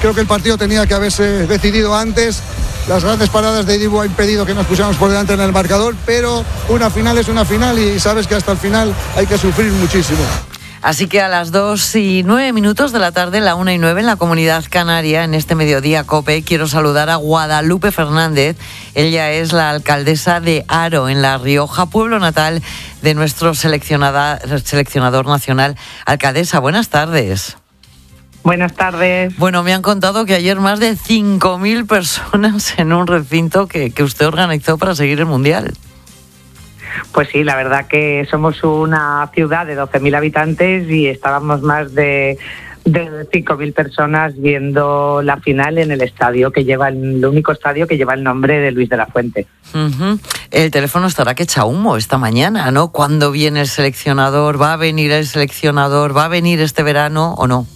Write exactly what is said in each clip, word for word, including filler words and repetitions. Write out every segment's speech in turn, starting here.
Creo que el partido tenía que haberse decidido antes. Las grandes paradas de Dibu ha impedido que nos pusiéramos por delante en el marcador, pero una final es una final y sabes que hasta el final hay que sufrir muchísimo. Así que a las dos y nueve minutos de la tarde, la una y nueve en la Comunidad Canaria, en este Mediodía COPE, quiero saludar a Guadalupe Fernández. Ella es la alcaldesa de Haro, en La Rioja, pueblo natal de nuestro seleccionador nacional. Alcaldesa, buenas tardes. Buenas tardes. Bueno, me han contado que ayer más de cinco mil personas en un recinto que, que usted organizó para seguir el Mundial. Pues sí, la verdad que somos una ciudad de doce mil habitantes y estábamos más de, de cinco mil personas viendo la final en el estadio que lleva el, el único estadio que lleva el nombre de Luis de la Fuente. Uh-huh. El teléfono estará que echa humo esta mañana, ¿no? ¿Cuándo viene el seleccionador? ¿Va a venir el seleccionador? ¿Va a venir este verano o no?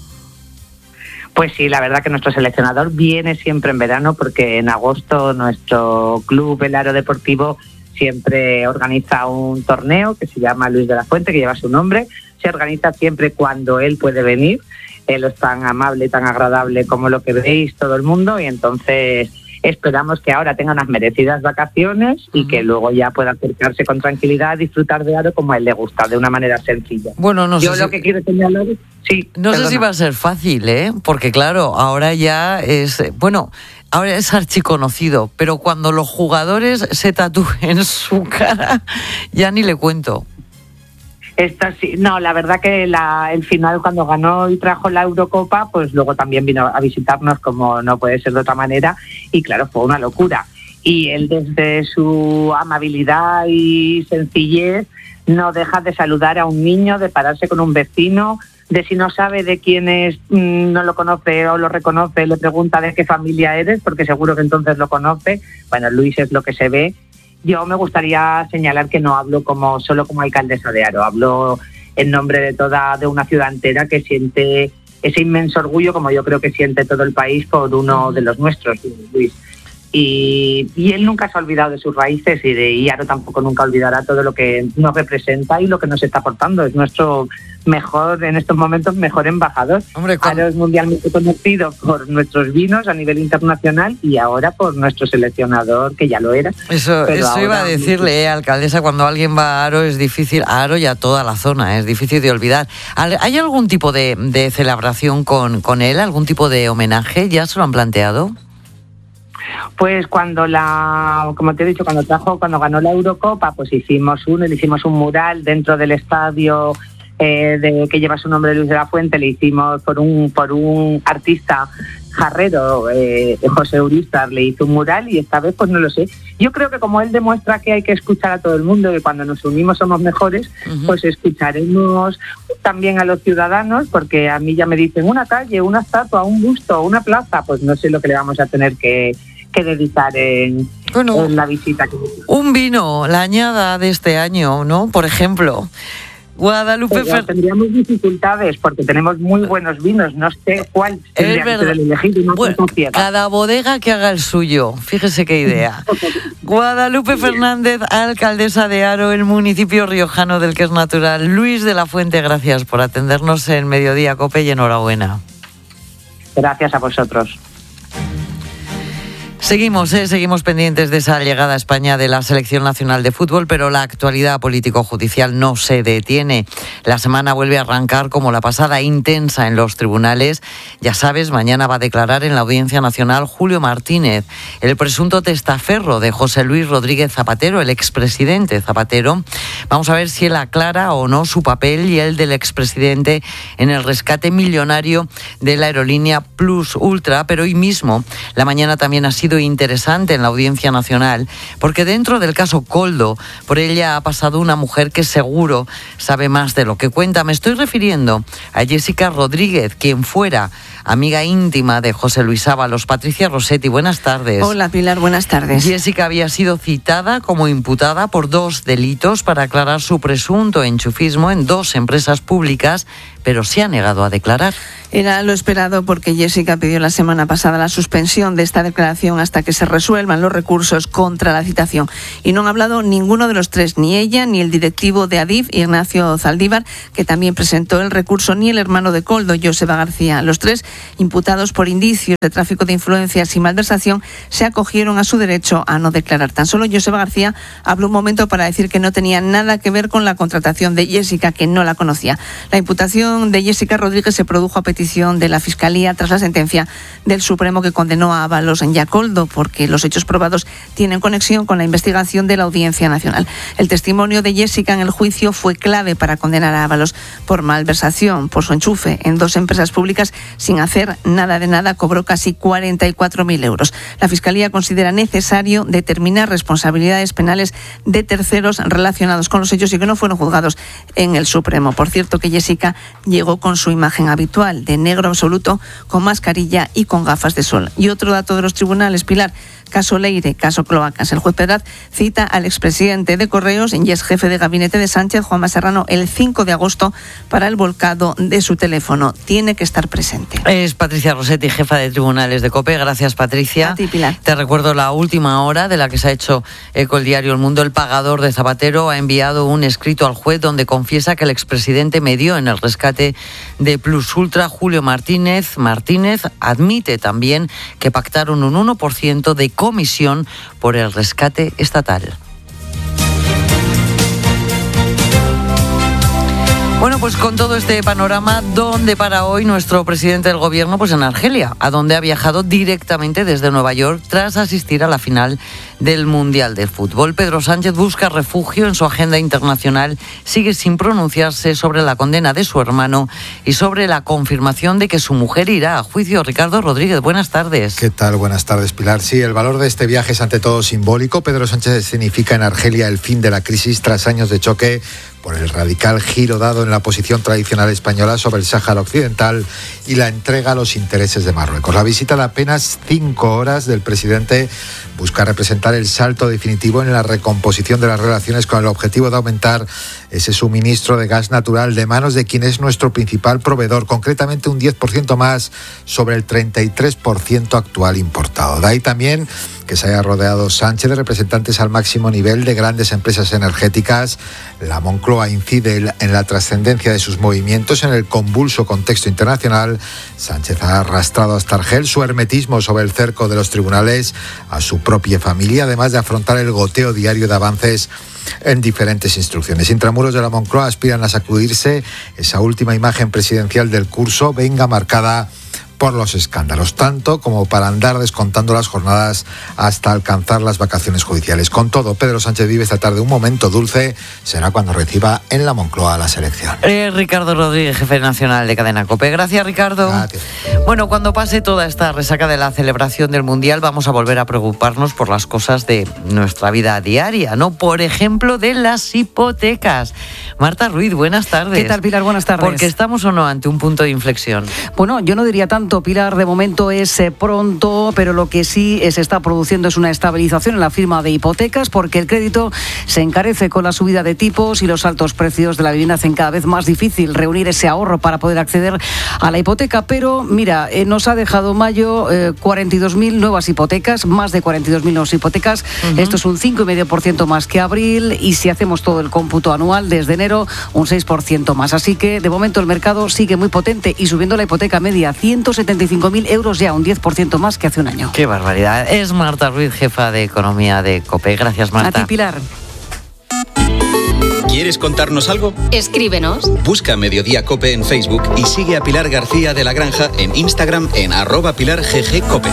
Pues sí, la verdad que nuestro seleccionador viene siempre en verano porque en agosto nuestro club, el Haro Deportivo, siempre organiza un torneo que se llama Luis de la Fuente, que lleva su nombre. Se organiza siempre cuando él puede venir. Él es tan amable, tan agradable como lo que veis todo el mundo y entonces esperamos que ahora tenga unas merecidas vacaciones y que luego ya pueda acercarse con tranquilidad a disfrutar de Haro como a él le gusta, de una manera sencilla. Bueno, no Yo sé lo si... que quiero señalar es... Sí, no perdona. sé si va a ser fácil, ¿eh? Porque claro, ahora ya es... Bueno, ahora es archiconocido, pero cuando los jugadores se tatúen su cara, ya ni le cuento. Esta sí, no, la verdad que la, el final cuando ganó y trajo la Eurocopa, pues luego también vino a visitarnos como no puede ser de otra manera y claro, fue una locura. Y él desde su amabilidad y sencillez no deja de saludar a un niño, de pararse con un vecino, de si no sabe de quién es, no lo conoce o lo reconoce, le pregunta de qué familia eres, porque seguro que entonces lo conoce. Bueno, Luis es lo que se ve. Yo me gustaría señalar que no hablo como solo como alcaldesa de Haro, hablo en nombre de toda de una ciudad entera que siente ese inmenso orgullo, como yo creo que siente todo el país por uno de los nuestros, Luis. Y, y él nunca se ha olvidado de sus raíces y de y Haro tampoco nunca olvidará todo lo que nos representa y lo que nos está aportando. Es nuestro mejor, en estos momentos, mejor embajador. Hombre, con... Haro es mundialmente conocido por nuestros vinos a nivel internacional y ahora por nuestro seleccionador, que ya lo era. Eso, eso ahora... iba a decirle, eh, alcaldesa, cuando alguien va a Haro es difícil, a Haro y a toda la zona, es difícil de olvidar. ¿Hay algún tipo de, de celebración con, con él, algún tipo de homenaje? ¿Ya se lo han planteado? Pues cuando la, como te he dicho, cuando trajo, cuando ganó la Eurocopa, pues hicimos uno, le hicimos un mural dentro del estadio eh, de, que lleva su nombre, Luis de la Fuente, le hicimos por un, por un artista jarrero, eh, José Eurístar, le hizo un mural y esta vez pues no lo sé. Yo creo que como él demuestra que hay que escuchar a todo el mundo, que cuando nos unimos somos mejores, uh-huh. pues escucharemos también a los ciudadanos, porque a mí ya me dicen una calle, una estatua, un busto, una plaza, pues no sé lo que le vamos a tener que que dedicar en, bueno, en la visita. Un vino, la añada de este año, ¿no? Por ejemplo, Guadalupe... Fer... Tendríamos dificultades porque tenemos muy buenos vinos, no sé cuál tendría que ser el elegido. No bueno, cada bodega que haga el suyo, fíjese qué idea. Guadalupe Fernández, alcaldesa de Haro, el municipio riojano del que es natural. Luis de la Fuente, gracias por atendernos en Mediodía COPE y enhorabuena. Gracias a vosotros. Seguimos, ¿eh? seguimos pendientes de esa llegada a España de la Selección Nacional de Fútbol, pero la actualidad político-judicial no se detiene. La semana vuelve a arrancar como la pasada, intensa en los tribunales. Ya sabes, mañana va a declarar en la Audiencia Nacional Julio Martínez, el presunto testaferro de José Luis Rodríguez Zapatero, el expresidente Zapatero. Vamos a ver si él aclara o no su papel y el del expresidente en el rescate millonario de la aerolínea Plus Ultra, pero hoy mismo, la mañana también ha sido interesante en la Audiencia Nacional, porque dentro del caso Koldo, por ella ha pasado una mujer que seguro sabe más de lo que cuenta. Me estoy refiriendo a Jessica Rodríguez, quien fuera amiga íntima de José Luis Ábalos. Patricia Rossetti, buenas tardes. Hola Pilar, buenas tardes. Jessica había sido citada como imputada por dos delitos para aclarar su presunto enchufismo en dos empresas públicas, pero se ha negado a declarar. Era lo esperado porque Jessica pidió la semana pasada la suspensión de esta declaración hasta que se resuelvan los recursos contra la citación. Y no han hablado ninguno de los tres, ni ella, ni el directivo de Adif, Ignacio Zaldívar, que también presentó el recurso, ni el hermano de Koldo, Joseba García. Los tres, imputados por indicios de tráfico de influencias y malversación, se acogieron a su derecho a no declarar. Tan solo Joseba García habló un momento para decir que no tenía nada que ver con la contratación de Jessica, que no la conocía. La imputación de Jessica Rodríguez se produjo a petición de la Fiscalía tras la sentencia del Supremo que condenó a Ábalos y a Koldo porque los hechos probados tienen conexión con la investigación de la Audiencia Nacional. El testimonio de Jessica en el juicio fue clave para condenar a Ábalos por malversación, por su enchufe en dos empresas públicas sin hacer nada de nada. Cobró casi cuarenta y cuatro mil euros. La Fiscalía considera necesario determinar responsabilidades penales de terceros relacionados con los hechos y que no fueron juzgados en el Supremo. Por cierto, que Jessica llegó con su imagen habitual, de negro absoluto, con mascarilla y con gafas de sol. Y otro dato de los tribunales, Pilar, caso Leire, caso Cloacas. El juez Pedraz cita al expresidente de Correos y ex jefe de gabinete de Sánchez, Juanma Serrano, el cinco de agosto para el volcado de su teléfono. Tiene que estar presente. Es Patricia Rossetti, jefa de tribunales de COPE. Gracias, Patricia. A ti, Pilar. Te recuerdo la última hora de la que se ha hecho eco el diario El Mundo. El pagador de Zapatero ha enviado un escrito al juez donde confiesa que el expresidente medió en el rescate de Plus Ultra. Julio Martínez Martínez admite también que pactaron un uno por ciento de comisión por el rescate estatal. Bueno, pues con todo este panorama, ¿dónde para hoy nuestro presidente del gobierno? Pues en Argelia, a donde ha viajado directamente desde Nueva York tras asistir a la final del Mundial de Fútbol. Pedro Sánchez busca refugio en su agenda internacional, sigue sin pronunciarse sobre la condena de su hermano y sobre la confirmación de que su mujer irá a juicio. Ricardo Rodríguez, buenas tardes. ¿Qué tal? Buenas tardes, Pilar. Sí, el valor de este viaje es ante todo simbólico. Pedro Sánchez significa en Argelia el fin de la crisis tras años de choque por el radical giro dado en la posición tradicional española sobre el Sáhara Occidental y la entrega a los intereses de Marruecos. La visita de apenas cinco horas del presidente busca representar el salto definitivo en la recomposición de las relaciones con el objetivo de aumentar ese suministro de gas natural de manos de quien es nuestro principal proveedor, concretamente un diez por ciento más sobre el treinta y tres por ciento actual importado. De ahí también que se haya rodeado Sánchez de representantes al máximo nivel de grandes empresas energéticas. La Moncloa incide en la trascendencia de sus movimientos en el convulso contexto internacional. Sánchez ha arrastrado hasta Argel su hermetismo sobre el cerco de los tribunales a su propia familia, además de afrontar el goteo diario de avances en diferentes instrucciones. Intramuros de la Moncloa aspiran a sacudirse esa última imagen presidencial del curso, venga marcada por los escándalos, tanto como para andar descontando las jornadas hasta alcanzar las vacaciones judiciales. Con todo, Pedro Sánchez vive esta tarde un momento dulce, será cuando reciba en la Moncloa la selección. Eh, Ricardo Rodríguez, jefe nacional de Cadena COPE. Gracias, Ricardo. Gracias. Bueno, cuando pase toda esta resaca de la celebración del Mundial, vamos a volver a preocuparnos por las cosas de nuestra vida diaria, ¿no? Por ejemplo, de las hipotecas. Marta Ruiz, buenas tardes. ¿Qué tal, Pilar? Buenas tardes. Porque estamos o no ante un punto de inflexión. Bueno, yo no diría tanto, Pilar, de momento es eh, pronto, pero lo que sí se está produciendo es una estabilización en la firma de hipotecas porque el crédito se encarece con la subida de tipos y los altos precios de la vivienda hacen cada vez más difícil reunir ese ahorro para poder acceder a la hipoteca. Pero mira, eh, nos ha dejado mayo eh, cuarenta y dos mil nuevas hipotecas, más de cuarenta y dos mil nuevas hipotecas. Uh-huh. Esto es un cinco coma cinco por ciento más que abril y si hacemos todo el cómputo anual desde enero, un seis por ciento más. Así que de momento el mercado sigue muy potente y subiendo la hipoteca media ciento setenta y cinco mil euros, ya un diez por ciento más que hace un año. ¡Qué barbaridad! Es Marta Ruiz, jefa de Economía de COPE. Gracias, Marta. A ti, Pilar. ¿Quieres contarnos algo? Escríbenos. Busca Mediodía COPE en Facebook y sigue a Pilar García de la Granja en Instagram en arroba Pilar G G COPE.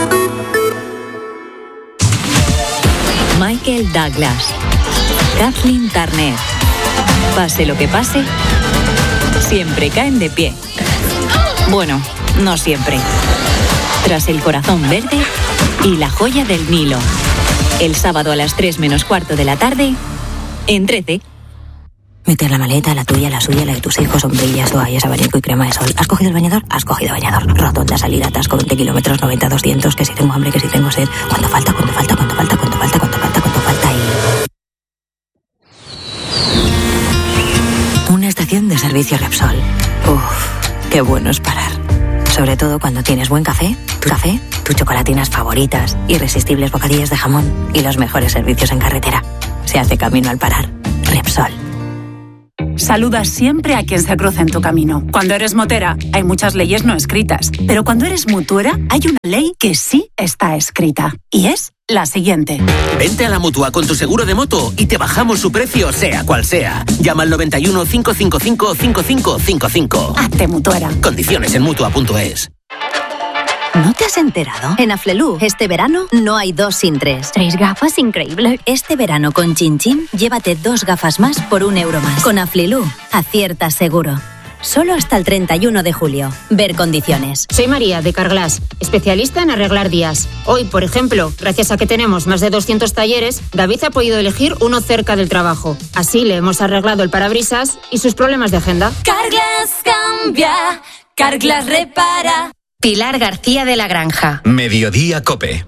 Michael Douglas, Kathleen Turner. Pase lo que pase, siempre caen de pie. Bueno, no siempre. Tras El corazón verde y La joya del Nilo. El sábado a las tres menos cuarto de la tarde, en trece. Meter la maleta, la tuya, la suya, la de tus hijos, sombrillas, toallas, abanico y crema de sol. ¿Has cogido el bañador? Has cogido bañador. Rotonda, salida, atasco, veinte kilómetros, noventa, doscientos, que si tengo hambre, que si tengo sed. ¿Cuánto falta? ¿Cuánto falta? ¿Cuánto falta? ¿Cuánto falta? ¿Cuánto falta? ¿Cuánto falta? Y... una estación de de servicio Repsol. Uf, qué bueno es parar. Sobre todo cuando tienes buen café, tu café, tus chocolatinas favoritas, irresistibles bocadillos de jamón y los mejores servicios en carretera. Se hace camino al parar. Repsol. Saluda siempre a quien se cruza en tu camino. Cuando eres motera, hay muchas leyes no escritas. Pero cuando eres mutuera, hay una ley que sí está escrita. Y es la siguiente. Vente a la Mutua con tu seguro de moto y te bajamos su precio, sea cual sea. Llama al noventa y uno, cinco cinco cinco, cinco cinco cinco cinco. Hazte mutuera. Condiciones en mutua punto es. ¿No te has enterado? En Aflelu, este verano no hay dos sin tres. Tres gafas, increíble. Este verano con Chin Chin, llévate dos gafas más por un euro más. Con Aflelu, aciertas seguro. Solo hasta el treinta y uno de julio. Ver condiciones. Soy María, de Carglass, especialista en arreglar días. Hoy, por ejemplo, gracias a que tenemos más de doscientos talleres, David ha podido elegir uno cerca del trabajo. Así le hemos arreglado el parabrisas y sus problemas de agenda. Carglass cambia, Carglass repara. Pilar García de la Granja. Mediodía Cope.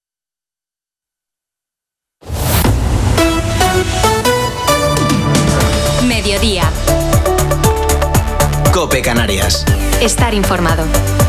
Mediodía. Cope Canarias. Estar informado.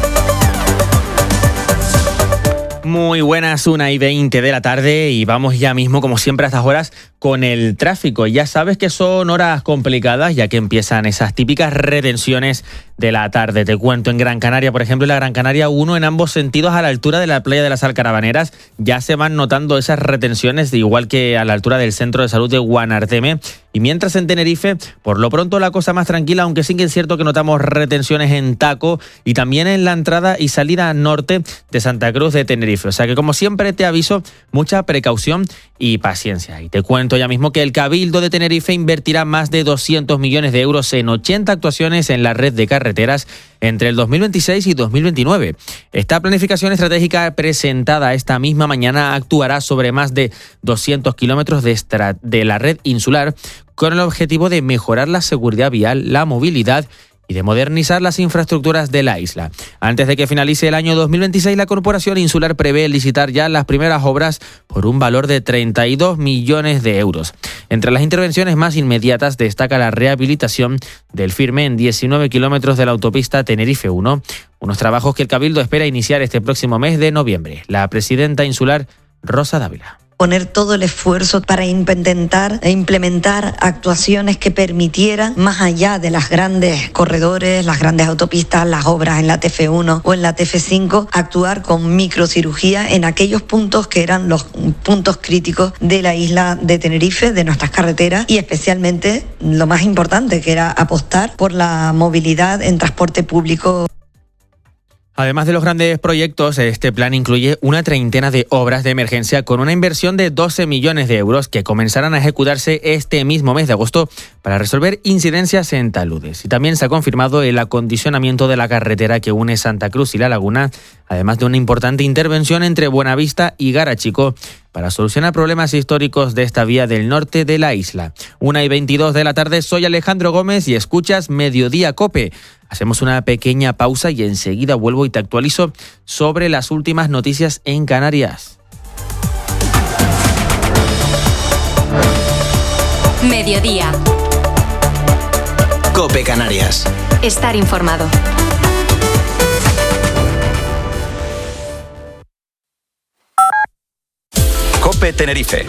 Muy buenas, una y veinte de la tarde y vamos ya mismo, como siempre a estas horas, con el tráfico. Ya sabes que son horas complicadas, ya que empiezan esas típicas retenciones de la tarde. Te cuento, en Gran Canaria, por ejemplo, en la Gran Canaria uno en ambos sentidos a la altura de la playa de las Alcaravaneras, ya se van notando esas retenciones, de igual que a la altura del Centro de Salud de Guanarteme. Y mientras en Tenerife, por lo pronto la cosa más tranquila, aunque sí que es cierto que notamos retenciones en Taco y también en la entrada y salida norte de Santa Cruz de Tenerife. O sea que, como siempre, te aviso, mucha precaución y paciencia. Y te cuento ya mismo que el Cabildo de Tenerife invertirá más de doscientos millones de euros en ochenta actuaciones en la red de carreteras entre el dos mil veintiséis y dos mil veintinueve. Esta planificación estratégica presentada esta misma mañana actuará sobre más de doscientos kilómetros de, estra- de la red insular, con el objetivo de mejorar la seguridad vial, la movilidad y de modernizar las infraestructuras de la isla. Antes de que finalice el año dos mil veintiséis, la Corporación Insular prevé licitar ya las primeras obras por un valor de treinta y dos millones de euros. Entre las intervenciones más inmediatas destaca la rehabilitación del firme en diecinueve kilómetros de la autopista Tenerife uno, unos trabajos que el Cabildo espera iniciar este próximo mes de noviembre. La presidenta insular, Rosa Dávila. Poner todo el esfuerzo para intentar e implementar actuaciones que permitieran, más allá de las grandes corredores, las grandes autopistas, las obras en la T F uno o en la T F cinco, actuar con microcirugía en aquellos puntos que eran los puntos críticos de la isla de Tenerife, de nuestras carreteras, y especialmente lo más importante, que era apostar por la movilidad en transporte público. Además de los grandes proyectos, este plan incluye una treintena de obras de emergencia con una inversión de doce millones de euros que comenzarán a ejecutarse este mismo mes de agosto para resolver incidencias en taludes. Y también se ha confirmado el acondicionamiento de la carretera que une Santa Cruz y La Laguna, además de una importante intervención entre Buenavista y Garachico para solucionar problemas históricos de esta vía del norte de la isla. Una y veintidós de la tarde, soy Alejandro Gómez y escuchas Mediodía Cope. Hacemos una pequeña pausa y enseguida vuelvo y te actualizo sobre las últimas noticias en Canarias. Mediodía. Cope Canarias. Estar informado. Cope Tenerife.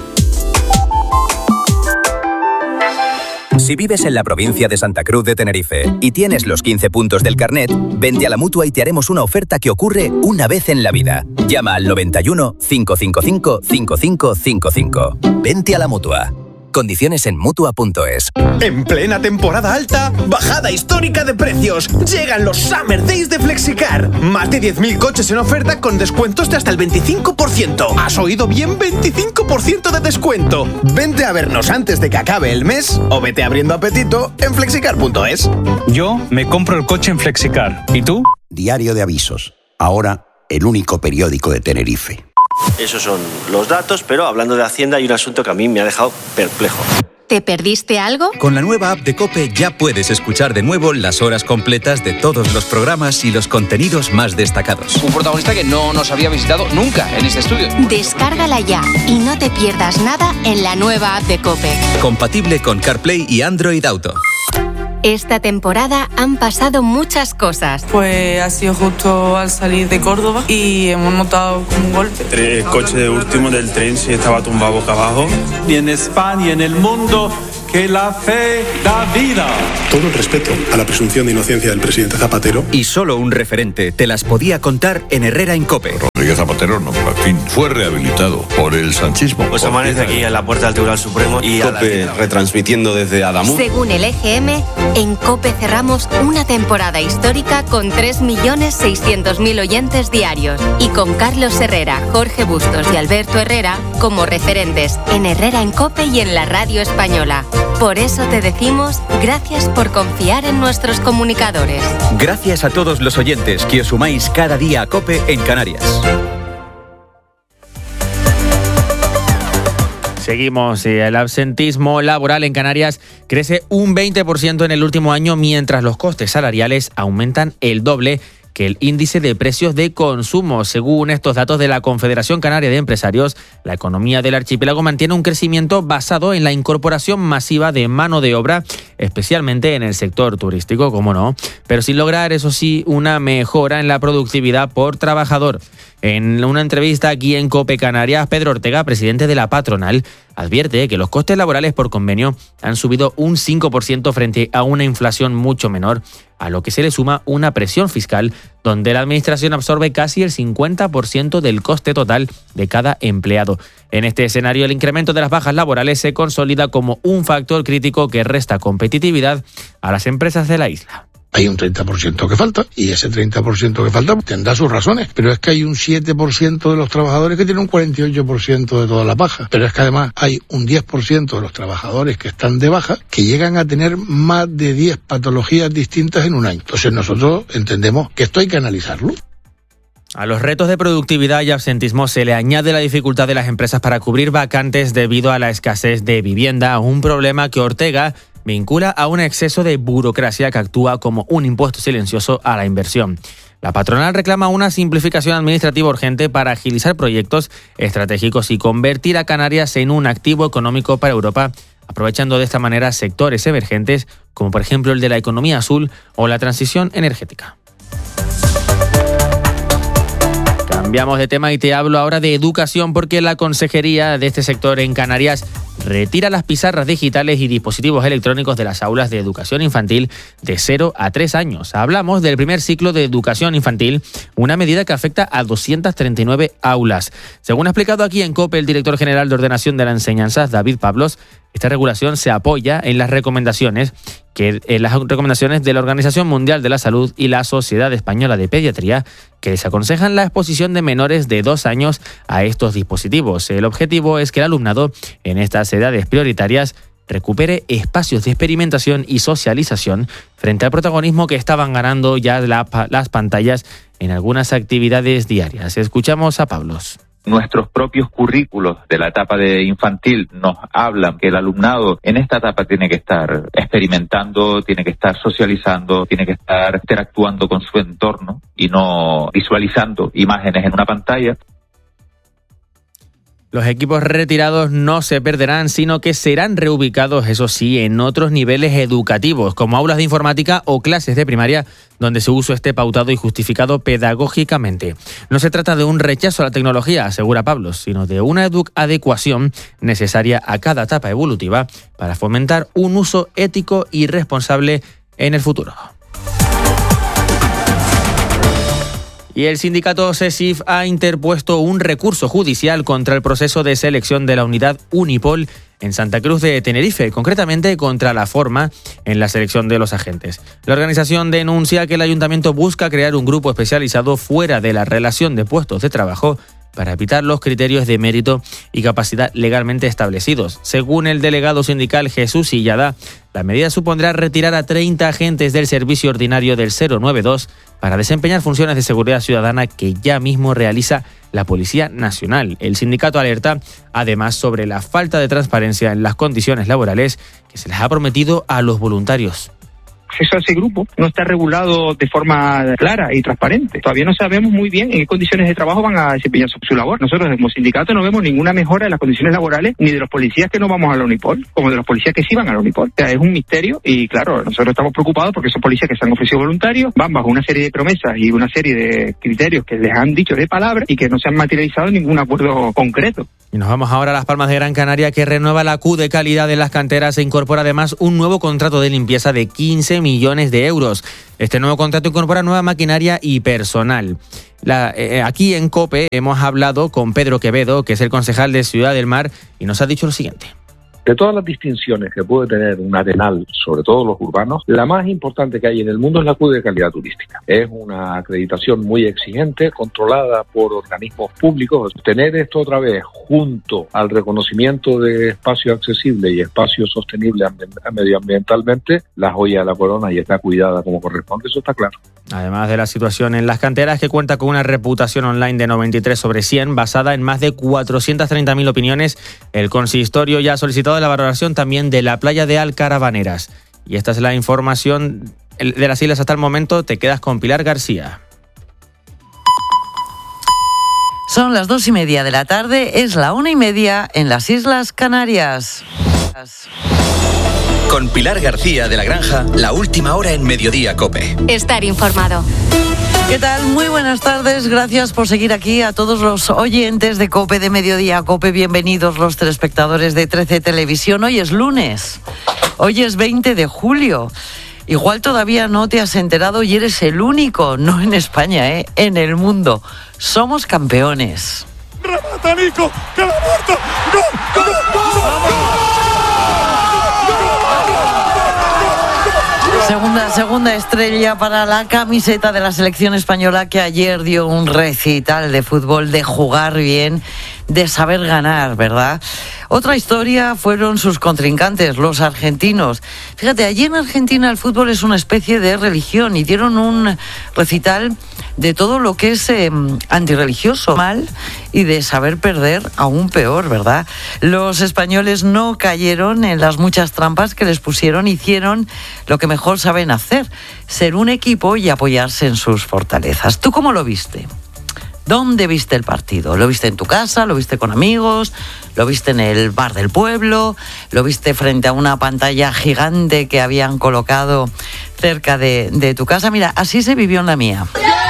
Si vives en la provincia de Santa Cruz de Tenerife y tienes los quince puntos del carnet, vente a la Mutua y te haremos una oferta que ocurre una vez en la vida. Llama al noventa y uno, cinco cinco cinco, cinco cinco cinco cinco. Vente a la Mutua. Condiciones en mutua punto es. En plena temporada alta, bajada histórica de precios. Llegan los Summer Days de Flexicar. Más de diez mil coches en oferta con descuentos de hasta el veinticinco por ciento. ¿Has oído bien? veinticinco por ciento de descuento. Vente a vernos antes de que acabe el mes o vete abriendo apetito en flexicar punto es. Yo me compro el coche en Flexicar. ¿Y tú? Diario de Avisos. Ahora, el único periódico de Tenerife. Esos son los datos, pero hablando de Hacienda hay un asunto que a mí me ha dejado perplejo. ¿Te perdiste algo? Con la nueva app de COPE ya puedes escuchar de nuevo las horas completas de todos los programas y los contenidos más destacados. Un protagonista que no nos había visitado nunca en este estudio. Descárgala ya y no te pierdas nada en la nueva app de COPE. Compatible con CarPlay y Android Auto. Esta temporada han pasado muchas cosas. Pues ha sido justo al salir de Córdoba y hemos notado un golpe. El coche de último del tren se estaba tumbado boca abajo. Y en España y en el mundo, que la fe da vida. Todo el respeto a la presunción de inocencia del presidente Zapatero. Y solo un referente te las podía contar en Herrera en COPE. Rodríguez Zapatero, no, por fin, fue rehabilitado por el sanchismo. Pues amanece aquí en la puerta del Tribunal Supremo y COPE retransmitiendo desde Adamuz. Según el E G M, en COPE cerramos una temporada histórica con tres millones seiscientos mil oyentes diarios y con Carlos Herrera, Jorge Bustos y Alberto Herrera como referentes en Herrera en COPE y en la radio española. Por eso te decimos gracias por confiar en nuestros comunicadores. Gracias a todos los oyentes que os sumáis cada día a COPE en Canarias. Seguimos. El absentismo laboral en Canarias crece un veinte por ciento en el último año, mientras los costes salariales aumentan el doble que el índice de precios de consumo. Según estos datos de la Confederación Canaria de Empresarios, la economía del archipiélago mantiene un crecimiento basado en la incorporación masiva de mano de obra, especialmente en el sector turístico, como no, pero sin lograr, eso sí, una mejora en la productividad por trabajador. En una entrevista aquí en COPE Canarias, Pedro Ortega, presidente de la patronal, advierte que los costes laborales por convenio han subido un cinco por ciento frente a una inflación mucho menor, a lo que se le suma una presión fiscal donde la administración absorbe casi el cincuenta por ciento del coste total de cada empleado. En este escenario, el incremento de las bajas laborales se consolida como un factor crítico que resta competitividad a las empresas de la isla. Hay un treinta por ciento que falta, y ese treinta por ciento que falta tendrá sus razones, pero es que hay un siete por ciento de los trabajadores que tienen un cuarenta y ocho por ciento de todas las bajas, pero es que además hay un diez por ciento de los trabajadores que están de baja que llegan a tener más de diez patologías distintas en un año. Entonces nosotros entendemos que esto hay que analizarlo. A los retos de productividad y absentismo se le añade la dificultad de las empresas para cubrir vacantes debido a la escasez de vivienda, un problema que Ortega vincula a un exceso de burocracia que actúa como un impuesto silencioso a la inversión. La patronal reclama una simplificación administrativa urgente para agilizar proyectos estratégicos y convertir a Canarias en un activo económico para Europa, aprovechando de esta manera sectores emergentes como por ejemplo el de la economía azul o la transición energética. Cambiamos de tema y te hablo ahora de educación, porque la consejería de este sector en Canarias retira las pizarras digitales y dispositivos electrónicos de las aulas de educación infantil de cero a tres años. Hablamos del primer ciclo de educación infantil, una medida que afecta a doscientas treinta y nueve aulas. Según ha explicado aquí en COPE el director general de Ordenación de la Enseñanza, David Pablos, esta regulación se apoya en las recomendaciones que en las recomendaciones de la Organización Mundial de la Salud y la Sociedad Española de Pediatría, que desaconsejan la exposición de menores de dos años a estos dispositivos. El objetivo es que el alumnado en estas edades prioritarias recupere espacios de experimentación y socialización frente al protagonismo que estaban ganando ya la, las pantallas en algunas actividades diarias. Escuchamos a Pablos. Nuestros propios currículos de la etapa de infantil nos hablan que el alumnado en esta etapa tiene que estar experimentando, tiene que estar socializando, tiene que estar interactuando con su entorno y no visualizando imágenes en una pantalla. Los equipos retirados no se perderán, sino que serán reubicados, eso sí, en otros niveles educativos, como aulas de informática o clases de primaria, donde su uso esté pautado y justificado pedagógicamente. No se trata de un rechazo a la tecnología, asegura Pablos, sino de una adecuación necesaria a cada etapa evolutiva para fomentar un uso ético y responsable en el futuro. Y el sindicato CESIF ha interpuesto un recurso judicial contra el proceso de selección de la unidad Unipol en Santa Cruz de Tenerife, concretamente contra la forma en la selección de los agentes. La organización denuncia que el ayuntamiento busca crear un grupo especializado fuera de la relación de puestos de trabajo para evitar los criterios de mérito y capacidad legalmente establecidos. Según el delegado sindical Jesús Illada, la medida supondrá retirar a treinta agentes del servicio ordinario del cero nueve dos para desempeñar funciones de seguridad ciudadana que ya mismo realiza la Policía Nacional. El sindicato alerta además sobre la falta de transparencia en las condiciones laborales que se les ha prometido a los voluntarios. acceso a ese grupo no está regulado de forma clara y transparente. Todavía no sabemos muy bien en qué condiciones de trabajo van a desempeñar su, su labor. Nosotros como sindicato no vemos ninguna mejora en las condiciones laborales ni de los policías que no vamos a la Unipol, como de los policías que sí van a la Unipol. O sea, es un misterio y claro, nosotros estamos preocupados porque esos policías que se han ofrecido voluntarios van bajo una serie de promesas y una serie de criterios que les han dicho de palabra y que no se han materializado en ningún acuerdo concreto. Y nos vamos ahora a Las Palmas de Gran Canaria, que renueva la Q de calidad de las canteras e incorpora además un nuevo contrato de limpieza de quince millones de euros. Este nuevo contrato incorpora nueva maquinaria y personal. La, eh, aquí en COPE hemos hablado con Pedro Quevedo, que es el concejal de Ciudad del Mar, y nos ha dicho lo siguiente. De todas las distinciones que puede tener un arenal, sobre todo los urbanos, la más importante que hay en el mundo es la Q de calidad turística. Es una acreditación muy exigente, controlada por organismos públicos. Tener esto otra vez junto al reconocimiento de espacio accesible y espacio sostenible medioambientalmente, la joya de la corona y está cuidada como corresponde, eso está claro. Además de la situación en las canteras, que cuenta con una reputación online de noventa y tres sobre cien, basada en más de cuatrocientas treinta mil opiniones, el consistorio ya ha solicitado la valoración también de la playa de Alcarabaneras. Y esta es la información de las islas hasta el momento. Te quedas con Pilar García. Son las dos y media de la tarde, es la una y media en las Islas Canarias. Con Pilar García de la Granja, la última hora en Mediodía COPE. Estar informado. ¿Qué tal? Muy buenas tardes, gracias por seguir aquí a todos los oyentes de COPE, de Mediodía COPE, bienvenidos los telespectadores de trece Televisión. Hoy es lunes, hoy es veinte de julio. Igual todavía no te has enterado y eres el único, no en España, ¿eh? En el mundo. Somos campeones. ¡Remata Nico! ¡Que la muerto! ¡Gol! ¡Gol! ¡Gol! Segunda, segunda estrella para la camiseta de la selección española, que ayer dio un recital de fútbol, de jugar bien, de saber ganar, ¿verdad? Otra historia fueron sus contrincantes, los argentinos. Fíjate, allí en Argentina el fútbol es una especie de religión y dieron un recital de todo lo que es eh, antirreligioso, mal, y de saber perder aún peor, ¿verdad? Los españoles no cayeron en las muchas trampas que les pusieron, hicieron lo que mejor saben hacer, ser un equipo y apoyarse en sus fortalezas. ¿Tú cómo lo viste? ¿Dónde viste el partido? ¿Lo viste en tu casa? ¿Lo viste con amigos? ¿Lo viste en el bar del pueblo? ¿Lo viste frente a una pantalla gigante que habían colocado cerca de, de tu casa? Mira, así se vivió en la mía.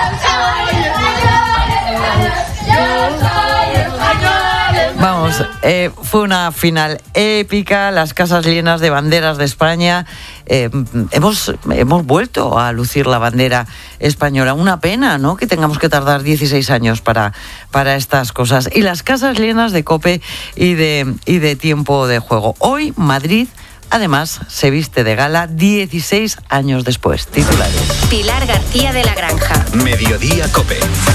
Vamos, eh, fue una final épica, las casas llenas de banderas de España. Eh, hemos, hemos vuelto a lucir la bandera española. Una pena, ¿no?, que tengamos que tardar dieciséis años para, para estas cosas. Y las casas llenas de COPE y de, y de tiempo de juego. Hoy, Madrid, además, se viste de gala dieciséis años después. Titulares. Pilar García de la Granja. Mediodía COPE.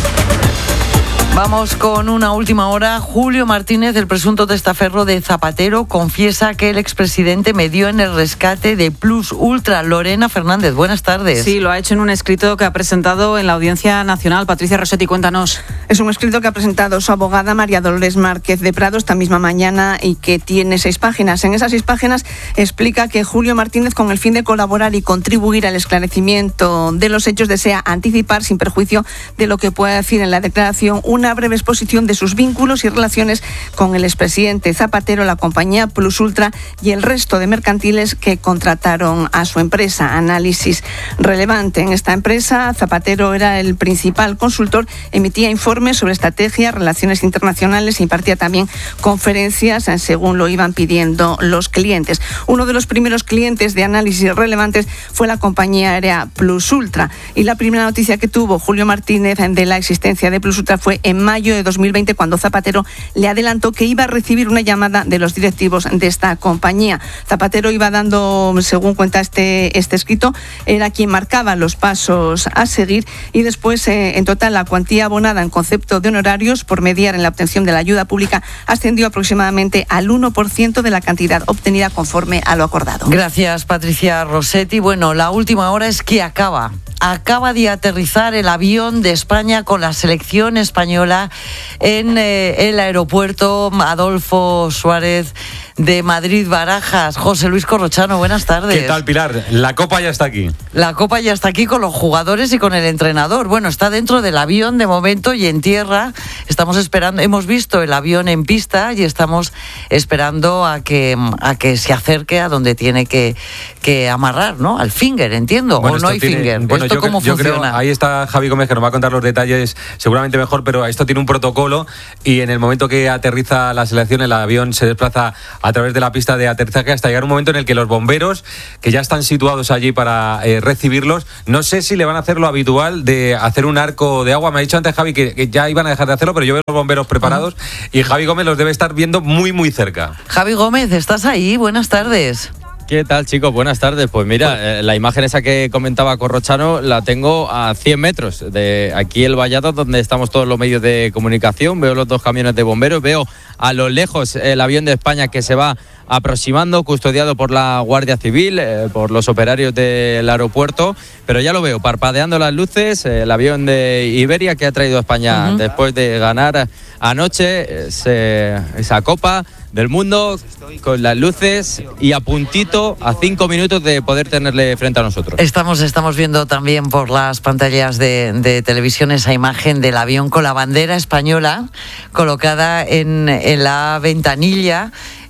Vamos con una última hora. Julio Martínez, el presunto testaferro de Zapatero, confiesa que el expresidente medió en el rescate de Plus Ultra. Lorena Fernández, buenas tardes. Sí, lo ha hecho en un escrito que ha presentado en la Audiencia Nacional. Patricia Rossetti, cuéntanos. Es un escrito que ha presentado su abogada María Dolores Márquez de Prado esta misma mañana y que tiene seis páginas. En esas seis páginas explica que Julio Martínez, con el fin de colaborar y contribuir al esclarecimiento de los hechos, desea anticipar, sin perjuicio de lo que pueda decir en la declaración, una breve exposición de sus vínculos y relaciones con el expresidente Zapatero, la compañía Plus Ultra y el resto de mercantiles que contrataron a su empresa. Análisis relevante. En esta empresa, Zapatero era el principal consultor, emitía informes sobre estrategia, relaciones internacionales e impartía también conferencias según lo iban pidiendo los clientes. Uno de los primeros clientes de análisis relevantes fue la compañía aérea Plus Ultra, y la primera noticia que tuvo Julio Martínez de la existencia de Plus Ultra fue en mayo de dos mil veinte, cuando Zapatero le adelantó que iba a recibir una llamada de los directivos de esta compañía. Zapatero iba dando, según cuenta este, este escrito, era quien marcaba los pasos a seguir, y después eh, en total la cuantía abonada en concepto de honorarios por mediar en la obtención de la ayuda pública ascendió aproximadamente al uno por ciento de la cantidad obtenida conforme a lo acordado. Gracias, Patricia Rossetti. Bueno, la última hora es que acaba. Acaba de aterrizar el avión de España con la selección española en eh, el aeropuerto Adolfo Suárez de Madrid-Barajas. José Luis Corrochano, buenas tardes. ¿Qué tal, Pilar? La Copa ya está aquí. La Copa ya está aquí con los jugadores y con el entrenador. Bueno, está dentro del avión de momento y en tierra. Estamos esperando, hemos visto el avión en pista y estamos esperando a que, a que se acerque a donde tiene que, que amarrar, ¿no? Al finger, entiendo. Bueno, o no hay tiene, finger. Bueno, ¿Esto yo, cómo yo funciona? Creo, ahí está Javi Gómez, que nos va a contar los detalles seguramente mejor, pero esto tiene un protocolo y en el momento que aterriza la selección, el avión se desplaza a través de la pista de aterrizaje hasta llegar un momento en el que los bomberos, que ya están situados allí para eh, recibirlos, no sé si le van a hacer lo habitual de hacer un arco de agua. Me ha dicho antes Javi que, que ya iban a dejar de hacerlo, pero yo veo los bomberos preparados uh-huh. y Javi Gómez los debe estar viendo muy, muy cerca. Javi Gómez, ¿estás ahí? Buenas tardes. ¿Qué tal, chicos? Buenas tardes. Pues mira, eh, la imagen esa que comentaba Corrochano la tengo a cien metros de aquí el vallado donde estamos todos los medios de comunicación. Veo los dos camiones de bomberos, veo a lo lejos el avión de España que se va aproximando, custodiado por la Guardia Civil, eh, por los operarios del aeropuerto, pero ya lo veo, parpadeando las luces, eh, el avión de Iberia que ha traído a España uh-huh. después de ganar anoche ese, esa Copa del Mundo, con las luces y a puntito, a cinco minutos de poder tenerle frente a nosotros. Estamos, estamos viendo también por las pantallas de, de televisión esa imagen del avión con la bandera española colocada en, en la ventanilla.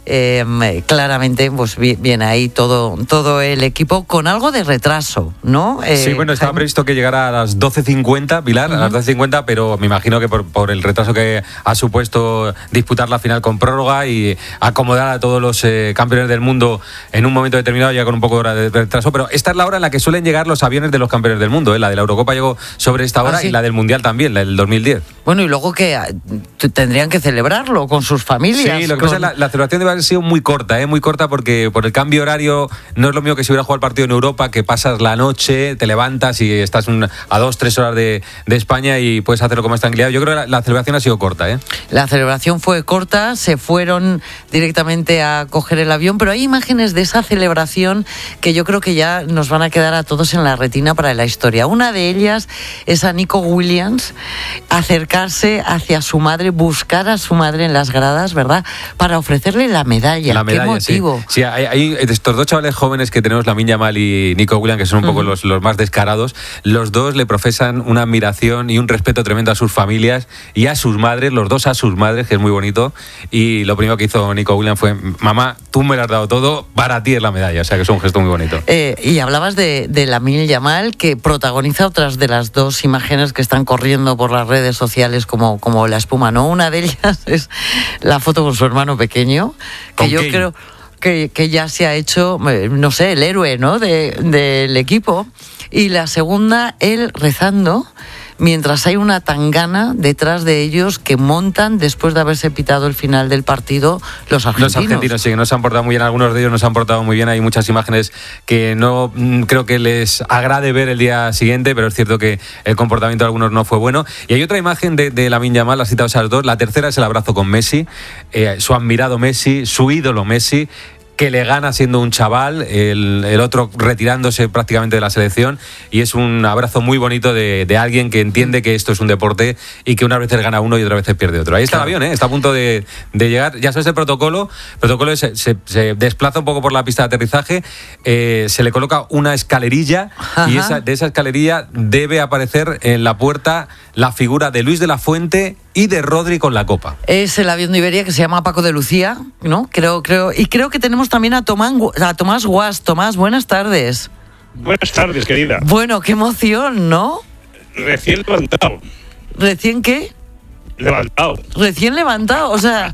Eh, claramente pues viene ahí todo todo el equipo con algo de retraso, ¿no? Eh, sí, bueno, estaba previsto que llegara a las doce cincuenta, Pilar, uh-huh. a las doce cincuenta, pero me imagino que por, por el retraso que ha supuesto disputar la final con prórroga y acomodar a todos los eh, campeones del mundo en un momento determinado, ya con un poco de hora de retraso, pero esta es la hora en la que suelen llegar los aviones de los campeones del mundo, ¿eh? La de la Eurocopa llegó sobre esta hora ¿Ah, sí? y la del Mundial también, la del dos mil diez. Bueno, y luego que tendrían que celebrarlo con sus familias. Sí, lo que con... pasa es la, la celebración debe haber sido muy corta, ¿eh? muy corta porque por el cambio horario no es lo mismo que si hubiera jugado el partido en Europa, que pasas la noche, te levantas y estás un, a dos, tres horas de, de España y puedes hacerlo con más tranquilidad. Yo creo que la, la celebración ha sido corta. ¿eh? La celebración fue corta, se fueron directamente a coger el avión, pero hay imágenes de esa celebración que yo creo que ya nos van a quedar a todos en la retina para la historia. Una de ellas es a Nico Williams acercarse hacia su madre, buscar a su madre en las gradas, ¿verdad?, para ofrecerle la medalla. La medalla, ¿Qué motivo? Sí, sí hay, hay estos dos chavales jóvenes que tenemos, Lamine Yamal y Nico Williams, que son un poco uh-huh. los, los más descarados. Los dos le profesan una admiración y un respeto tremendo a sus familias y a sus madres, los dos a sus madres, que es muy bonito. Y lo primero que hizo Nico Williams fue: mamá, tú me lo has dado todo, para ti es la medalla. O sea que es un gesto muy bonito. Eh, y hablabas de, de Lamine Yamal, que protagoniza otras de las dos imágenes que están corriendo por las redes sociales como, como la espuma, ¿no? Una de ellas es la foto con su hermano pequeño, que yo Kane. creo que, que ya se ha hecho, no sé, el héroe, ¿no?, de, del equipo. Y la segunda, él rezando, mientras hay una tangana detrás de ellos que montan después de haberse pitado el final del partido los argentinos. Los argentinos, sí, que nos han portado muy bien, algunos de ellos nos han portado muy bien. Hay muchas imágenes que no mm, creo que les agrade ver el día siguiente, pero es cierto que el comportamiento de algunos no fue bueno. Y hay otra imagen de, de Lamine Yamal, has citado esas dos. La tercera es el abrazo con Messi, eh, su admirado Messi, su ídolo Messi, que le gana siendo un chaval, el, el otro retirándose prácticamente de la selección, y es un abrazo muy bonito de, de alguien que entiende que esto es un deporte y que unas veces gana uno y otras veces pierde otro. Ahí está claro. el avión, ¿eh? Está a punto de, de llegar. Ya sabes el protocolo, el protocolo se, se, se desplaza un poco por la pista de aterrizaje, eh, se le coloca una escalerilla Ajá. y esa, de esa escalerilla debe aparecer en la puerta la figura de Luis de la Fuente y de Rodri con la copa. Es el avión de Iberia que se llama Paco de Lucía, ¿no? Creo, creo, y creo que tenemos también a Tomás, a Tomás Guas. Tomás, buenas tardes. Buenas tardes, querida. Bueno, qué emoción, ¿no? Recién levantado. ¿Recién qué? Levantado. Recién levantado, o sea,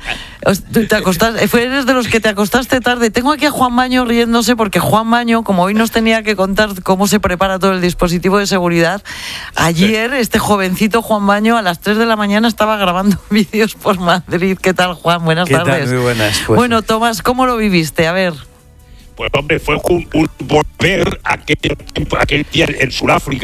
te acostaste, eres de los que te acostaste tarde. Tengo aquí a Juan Maño riéndose porque Juan Maño, como hoy nos tenía que contar cómo se prepara todo el dispositivo de seguridad, ayer este jovencito Juan Maño a las tres de la mañana estaba grabando vídeos por Madrid. ¿Qué tal, Juan? Buenas ¿Qué tardes. Tal? Muy buenas. Pues. Bueno, Tomás, ¿cómo lo viviste? A ver. Pues hombre, fue un, un volver aquel, aquel día en Sudáfrica.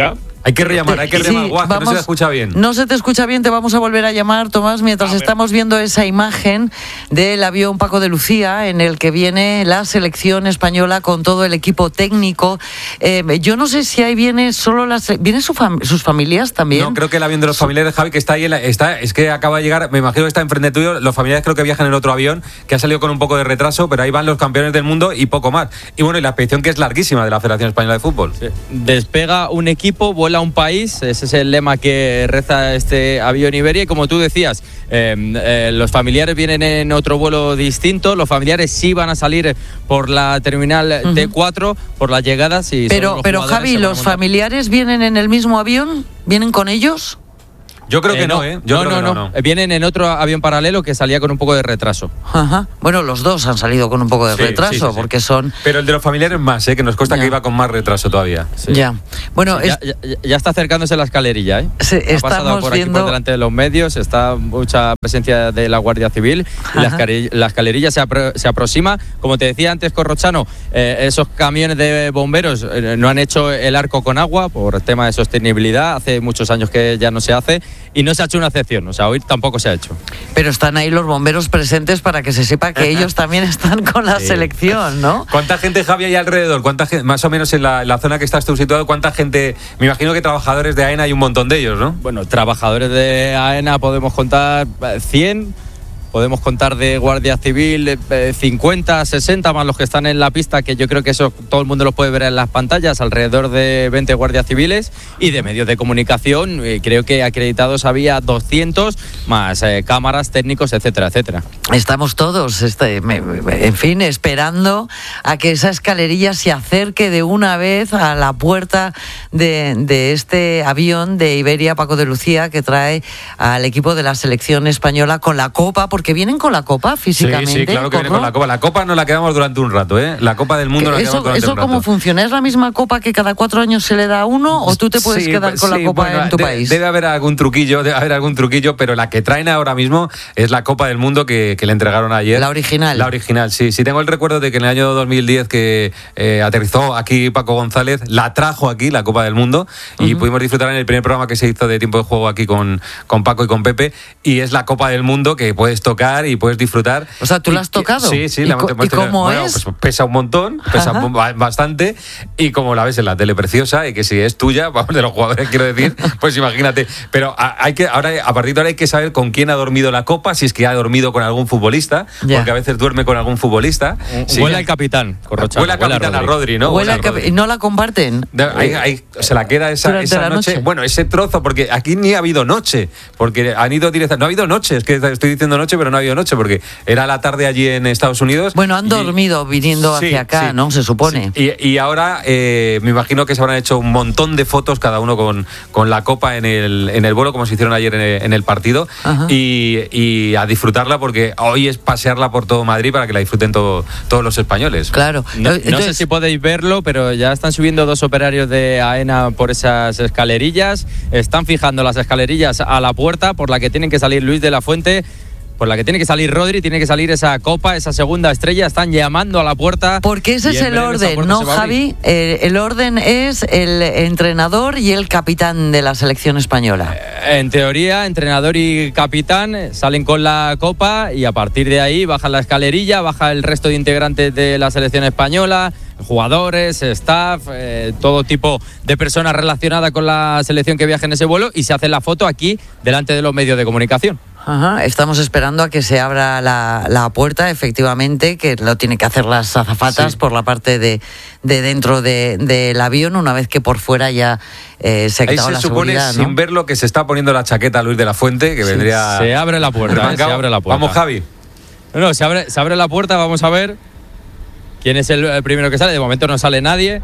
Hay que rellamar, hay que rellamar. Sí, Guau, que no se te escucha bien. No se te escucha bien, te vamos a volver a llamar, Tomás, mientras estamos viendo esa imagen del avión Paco de Lucía en el que viene la selección española con todo el equipo técnico. Eh, yo no sé si ahí viene solo las... ¿Vienen su fam- sus familias también? No, creo que el avión de los familiares, Javi, que está ahí, en la- está, es que acaba de llegar, me imagino que está enfrente tuyo, los familiares creo que viajan en otro avión, que ha salido con un poco de retraso, pero ahí van los campeones del mundo y poco más. Y bueno, y la expedición que es larguísima de la Federación Española de Fútbol. Sí. Despega un equipo, vuela un país, ese es el lema que reza este avión Iberia, y como tú decías, eh, eh, los familiares vienen en otro vuelo distinto, los familiares sí van a salir por la terminal uh-huh. T cuatro, por las llegadas. Y pero, pero Javi, ¿los familiares vienen en el mismo avión? ¿Vienen con ellos? Yo creo que eh, no, no, ¿eh? Yo no, creo no, que no, no, no. Vienen en otro avión paralelo que salía con un poco de retraso. Ajá. Bueno, los dos han salido con un poco de Sí, retraso, sí, sí, sí. porque son... Pero el de los familiares más, ¿eh? Que nos consta ya. que iba con más retraso todavía. Sí. Ya. Bueno, sí, es... ya, ya, ya está acercándose la escalerilla, ¿eh? Sí, ha pasado por viendo... aquí por delante de los medios, está mucha presencia de la Guardia Civil y la escalerilla, la escalerilla se, apro se aproxima. Como te decía antes, Corrochano, eh, esos camiones de bomberos eh, no han hecho el arco con agua por el tema de sostenibilidad, hace muchos años que ya no se hace y no se ha hecho una excepción, o sea, hoy tampoco se ha hecho. Pero están ahí los bomberos presentes para que se sepa que ellos también están con la sí. selección, ¿no? ¿Cuánta gente, Javi, hay alrededor? ¿Cuánta gente, más o menos en la, en la zona que estás tú situado, cuánta gente? Me imagino que trabajadores de AENA hay un montón de ellos, ¿no? Bueno, trabajadores de AENA podemos contar cien. Podemos contar de Guardia Civil eh, cincuenta, sesenta, más los que están en la pista, que yo creo que eso todo el mundo lo puede ver en las pantallas, alrededor de veinte guardias civiles, y de medios de comunicación, eh, creo que acreditados había doscientos, más eh, cámaras, técnicos, etcétera, etcétera. Estamos todos, este, me, me, en fin, esperando a que esa escalerilla se acerque de una vez a la puerta de, de este avión de Iberia Paco de Lucía, que trae al equipo de la selección española con la copa, porque vienen con la copa físicamente. Sí, sí, claro que vienen con la copa. La copa no la quedamos durante un rato, ¿eh? La Copa del Mundo no la quedamos durante ¿Eso un rato. cómo funciona? ¿Es la misma copa que cada cuatro años se le da a uno o tú te puedes sí, quedar con sí, la copa bueno, en tu de, país? Debe haber algún truquillo, debe haber algún truquillo, pero la que traen ahora mismo es la Copa del Mundo que, que le entregaron ayer. La original. La original, sí. Sí, tengo el recuerdo de que en el año dos mil diez que eh, aterrizó aquí Paco González, la trajo aquí, la Copa del Mundo, y uh-huh. pudimos disfrutar en el primer programa que se hizo de Tiempo de Juego aquí con, con Paco y con Pepe, y es la Copa del Mundo que puedes tocar y puedes disfrutar. O sea, ¿tú la has tocado? Sí, sí. ¿Y, la co ¿y cómo bueno, es? Pues pesa un montón, pesa Ajá. bastante, y como la ves en la tele preciosa, y que si es tuya, vamos, de los jugadores quiero decir, pues imagínate. Pero hay que ahora a partir de ahora hay que saber con quién ha dormido la copa, si es que ha dormido con algún futbolista, ya. porque a veces duerme con algún futbolista. Sí. Huele al capitán, Corrochano. Huele al capitán a Rodri, ¿no? Huele al Rodri. ¿No la comparten? Hay, hay, se la queda esa, esa noche. noche. Bueno, ese trozo, porque aquí ni ha habido noche, porque han ido directamente. No ha habido noche, es que estoy diciendo noche, pero no ha habido noche, porque era la tarde allí en Estados Unidos. Bueno, han dormido y, viniendo sí, hacia acá, sí, ¿no? Se supone. Sí. Y, y ahora eh, me imagino que se habrán hecho un montón de fotos, cada uno con, con la copa en el, en el vuelo, como se hicieron ayer en el, en el partido, y, y a disfrutarla, porque hoy es pasearla por todo Madrid para que la disfruten todo, todos los españoles. Claro. No, Entonces, no sé si podéis verlo, pero ya están subiendo dos operarios de AENA por esas escalerillas, están fijando las escalerillas a la puerta por la que tienen que salir Luis de la Fuente, por la que tiene que salir Rodri, tiene que salir esa copa, esa segunda estrella, están llamando a la puerta. Porque ese es el orden, ¿no, Javi? Eh, el orden es el entrenador y el capitán de la selección española. Eh, en teoría, entrenador y capitán salen con la copa y a partir de ahí baja la escalerilla, baja el resto de integrantes de la selección española, jugadores, staff, eh, todo tipo de personas relacionadas con la selección que viaja en ese vuelo, y se hace la foto aquí delante de los medios de comunicación. Ajá, estamos esperando a que se abra la, la puerta, efectivamente, que lo tienen que hacer las azafatas sí. por la parte de, de dentro de, del avión, una vez que por fuera ya eh, se ha quitado la seguridad. Ahí se supone, ¿no? Sin ver lo que se está poniendo la chaqueta Luis de la Fuente, que sí. vendría... Se abre la puerta, eh, se abre la puerta. Vamos, Javi. No, no, se abre, se abre la puerta, vamos a ver quién es el, el primero que sale. De momento no sale nadie.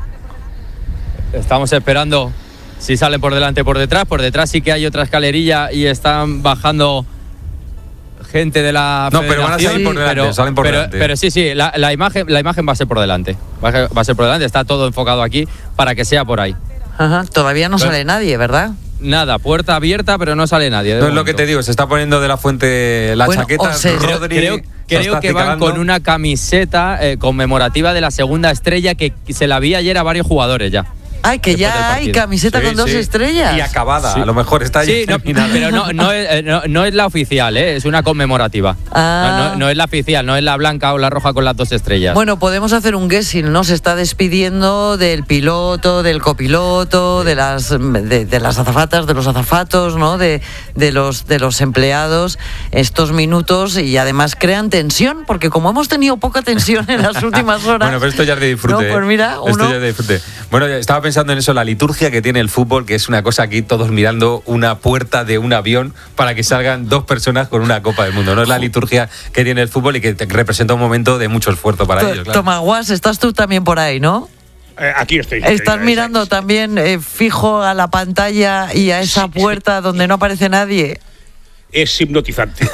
Estamos esperando si salen por delante o por detrás. Por detrás sí que hay otra escalerilla y están bajando gente de la no, pero van a salir por delante, pero, salen por pero, delante. Pero sí, sí, la, la, imagen, la imagen va a ser por delante. Va a, va a ser por delante, está todo enfocado aquí para que sea por ahí. Ajá, todavía no pero, sale nadie, ¿verdad? Nada, puerta abierta, pero no sale nadie. No momento. es lo que te digo, se está poniendo de la Fuente la bueno, chaqueta. O sea, Rodri creo creo que van con una camiseta eh, conmemorativa de la segunda estrella que se la vi ayer a varios jugadores ya. Ay, que ya hay camiseta Sí, con dos sí. estrellas. Y acabada, Sí. a lo mejor está Sí, ya no, terminada. pero no, no, es, eh, no, no es la oficial, ¿eh? Es una conmemorativa. Ah. No, no- no es la oficial, no es la blanca o la roja con las dos estrellas. Bueno, podemos hacer un guessing, ¿no? Se está despidiendo del piloto, del copiloto, de las de, de las azafatas, de los azafatos, ¿no? De, de los de los empleados estos minutos, y además crean tensión, porque como hemos tenido poca tensión en las últimas horas. Bueno, pero esto ya es de disfrute. No, pues mira, ¿eh? Esto uno- ya es de disfrute. Bueno, estaba pensando en eso, la liturgia que tiene el fútbol, que es una cosa aquí, todos mirando una puerta de un avión para que salgan dos personas con una Copa del Mundo. No es la liturgia que tiene el fútbol y que te representa un momento de mucho esfuerzo para To- ellos. Claro. Toma, Guas, estás tú también por ahí, ¿no? Eh, aquí estoy. Estás Eh, mirando también eh, fijo a la pantalla y a esa puerta donde no aparece nadie. Es hipnotizante.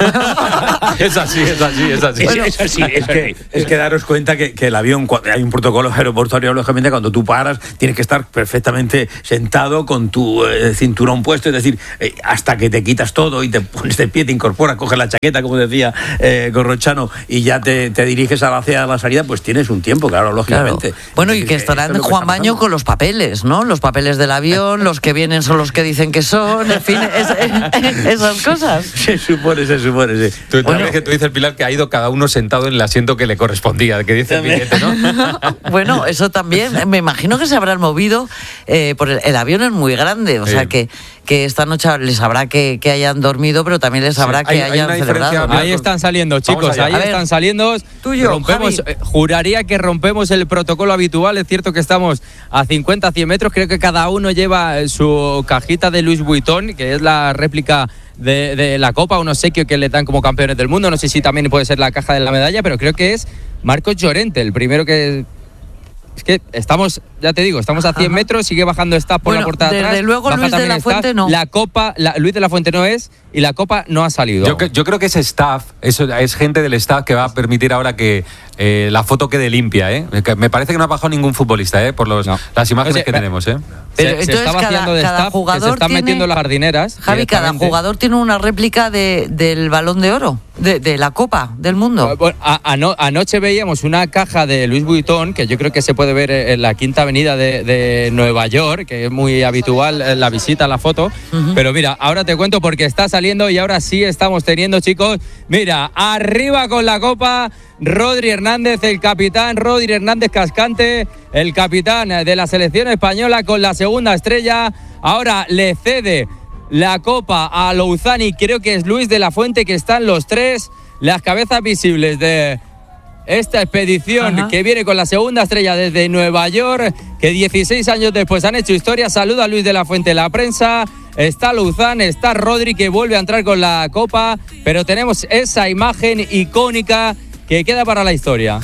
Es así, es así, es así. Es, es así, es Es que, es que daros cuenta que, que el avión, cuando hay un protocolo aeroportuario, lógicamente, cuando tú paras, tienes que estar perfectamente sentado con tu eh, cinturón puesto, es decir, eh, hasta que te quitas todo y te pones de pie, te incorporas, coges la chaqueta, como decía eh, Corrochano, y ya te, te diriges hacia la salida, pues tienes un tiempo, claro, lógicamente. Claro. Bueno, y que estarán esto es lo que Juan está Baño con los papeles, ¿no? Los papeles del avión, los que vienen son los que dicen que son, en fin, es- esas cosas. Se supone, se supone, sí. Tú, bueno, que tú dices, Pilar, que ha ido cada uno sentado en el asiento que le correspondía, que dice el billete, ¿no? Bueno, eso también, me imagino que se habrán movido, eh, por el, el avión es muy grande, o Sí. sea que, que esta noche les habrá que, que hayan dormido, pero también les habrá Sí, que hay- hay hayan una diferencia, celebrado. mira, Ahí están saliendo, chicos, allá. ahí A ver, están saliendo. tuyo, rompemos, Javi. eh, juraría que rompemos el protocolo habitual. Es cierto que estamos a cincuenta a cien metros. Creo que cada uno lleva eh, su cajita de Louis Vuitton, que es la réplica de, de la Copa, un obsequio que le dan como campeones del mundo. No sé si también puede ser la caja de la medalla, pero creo que es Marcos Llorente, el primero que... Es que estamos, ya te digo, estamos a cien metros, sigue bajando staff por Bueno, la puerta de desde atrás. luego baja Luis de también la staff. Fuente no. La Copa, la- Luis de la Fuente no es, y la Copa no ha salido. Yo, cre- yo creo que ese staff, eso es gente del staff que va a permitir ahora que eh, la foto quede limpia, ¿eh? Que me parece que no ha bajado ningún futbolista, ¿eh? Por los, las imágenes Oye, que ve- tenemos, ¿eh? Se, Pero se entonces está vaciando cada- de cada staff, que se jugador están tiene- metiendo las jardineras. Javi, cada directamente. jugador tiene una réplica de, del Balón de Oro, de, de la Copa del Mundo. Bueno, a- ano- anoche veíamos una caja de Louis Vuitton, que yo creo que se puede ver en la Quinta Avenida de, de Nueva York, que es muy habitual eh, la visita, la foto. Pero mira, ahora te cuento porque está saliendo y ahora sí estamos teniendo, chicos. Mira, arriba con la Copa, Rodri Hernández, el capitán, Rodri Hernández Cascante, el capitán de la selección española con la segunda estrella. Ahora le cede la Copa a Louzani, creo que es Luis de la Fuente, que están los tres, las cabezas visibles de esta expedición. Ajá. Que viene con la segunda estrella desde Nueva York, que dieciséis años después han hecho historia. Saluda a Luis de la Fuente en la prensa. Está Louzán, está Rodri, que vuelve a entrar con la Copa, pero tenemos esa imagen icónica que queda para la historia.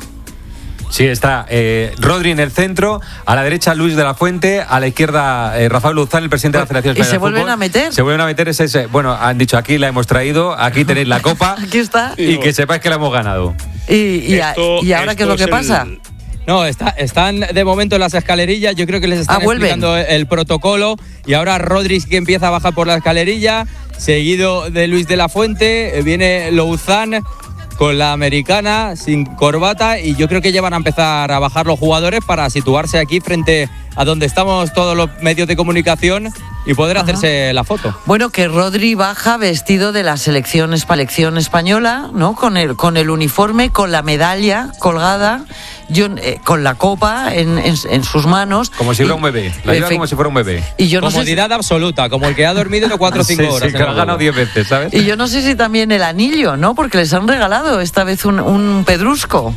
Sí, está eh, Rodri en el centro, a la derecha Luis de la Fuente, a la izquierda eh, Rafael Luzán, el presidente de la Federación ¿Y Española se de vuelven Fútbol. a meter? Se vuelven a meter, ese, ese, bueno, han dicho aquí la hemos traído, aquí tenéis la copa. Aquí está. Y que sepáis que la hemos ganado. ¿Y, y, a- Esto- y ahora qué es lo esto que es pasa? el- No, está, están de momento en las escalerillas. Yo creo que les están Ah, vuelven. explicando el protocolo. Y ahora Rodri que empieza a bajar por la escalerilla, seguido de Luis de la Fuente. Eh, Viene Louzán con la americana, sin corbata. Y yo creo que ya van a empezar a bajar los jugadores para situarse aquí frente a donde estamos todos los medios de comunicación y poder Ajá. hacerse la foto. Bueno, que Rodri baja vestido de la selección, selección española, ¿no? Con el, con el uniforme, con la medalla colgada, yo, eh, con la copa en, en, en sus manos. Como si fuera un bebé. La lleva Efe- como si fuera un bebé. Y yo no sé si- Comodidad absoluta, como el que ha dormido cuatro o cinco Sí, sí, horas. que en lo ha el ganado vuelo. diez veces, ¿sabes? Y yo no sé si también el anillo, ¿no? Porque les han regalado esta vez un, un pedrusco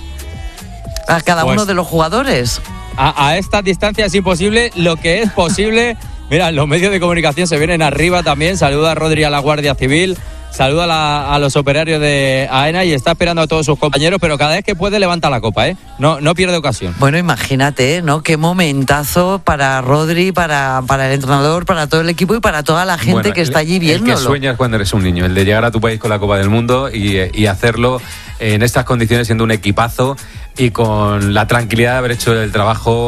a cada Pues- uno de los jugadores. A, a esta distancia es imposible. Lo que es posible, mira, los medios de comunicación se vienen arriba también. Saluda a Rodri a la Guardia Civil, saluda a, la- a los operarios de AENA y está esperando a todos sus compañeros, pero cada vez que puede levanta la copa, ¿eh? No, no pierde ocasión. Bueno, imagínate, ¿no? Qué momentazo para Rodri, para, para el entrenador, para todo el equipo y para toda la gente Bueno, que está allí el- viéndolo. El que sueñas cuando eres un niño, el de llegar a tu país con la Copa del Mundo y, y hacerlo en estas condiciones siendo un equipazo y con la tranquilidad de haber hecho el trabajo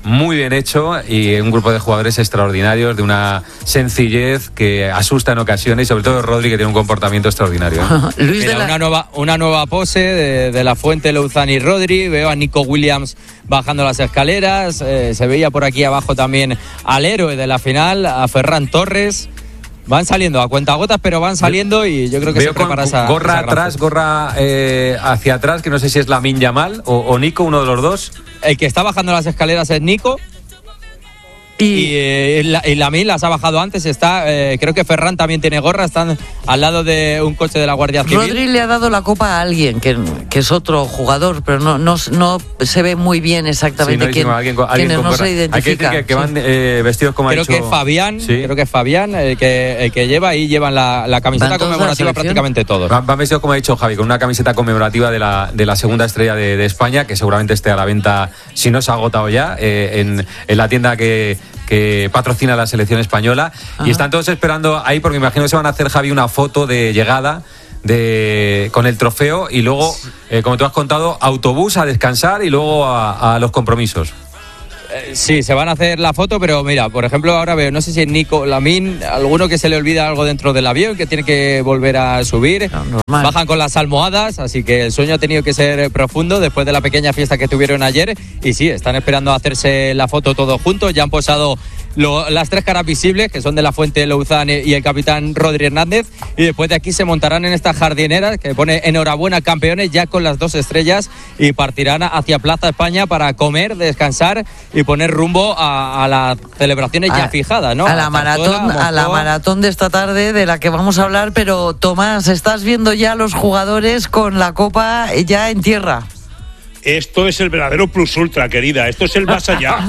muy bien hecho y un grupo de jugadores extraordinarios, de una sencillez que asusta en ocasiones, y sobre todo Rodri, que tiene un comportamiento extraordinario. ¿eh? Luis Mira, de la... una, nueva, una nueva pose de, de la Fuente, Louzán y Rodri. Veo a Nico Williams bajando las escaleras. Eh, se veía por aquí abajo también al héroe de la final, a Ferran Torres. Van saliendo a cuentagotas, pero van saliendo y yo creo que Veo se prepara con, esa gorra esa atrás, gorra eh, hacia atrás, que no sé si es Lamine Yamal o, o Nico, uno de los dos. El que está bajando las escaleras es Nico. Y, y, eh, la, y Lamine las ha bajado antes. Está, eh, creo que Ferran también tiene gorra. Están al lado de un coche de la Guardia Civil. Rodri le ha dado la copa a alguien que, que es otro jugador, pero no, no, no se ve muy bien exactamente sí, no quién, alguien, alguien quiénes, no se identifica. Hay que decir que, que van eh, vestidos como creo ha dicho. Que Fabián, sí. Creo que es Fabián el que, el que lleva y llevan la, la camiseta conmemorativa prácticamente todos. Van, van vestidos como ha dicho Javi, con una camiseta conmemorativa de la, de la segunda estrella de, de España, que seguramente esté a la venta, si no se ha agotado ya, eh, en, en la tienda que que patrocina la selección española. Ajá. Y están todos esperando ahí porque me imagino que se van a hacer, Javi, una foto de llegada de con el trofeo y luego, eh, como tú has contado, autobús a descansar y luego a, a los compromisos. Eh, sí, se van a hacer la foto, pero mira, por ejemplo, ahora veo, no sé si es Nico, Lamine, alguno que se le olvida algo dentro del avión, que tiene que volver a subir. No, bajan con las almohadas, así que el sueño ha tenido que ser profundo después de la pequeña fiesta que tuvieron ayer. Y sí, están esperando a hacerse la foto todos juntos. Ya han posado lo, las tres caras visibles, que son de la Fuente, Louzán y el capitán Rodri Hernández. Y después de aquí se montarán en estas jardineras que pone enhorabuena campeones, ya con las dos estrellas, y partirán hacia Plaza España para comer, descansar y poner rumbo a, a las celebraciones a, ya fijadas, ¿no? A la, a maratón, a la maratón de esta tarde de la que vamos a hablar. Pero Tomás, ¿estás viendo ya los jugadores con la copa ya en tierra? Esto es el verdadero plus ultra, querida. Esto es el más allá.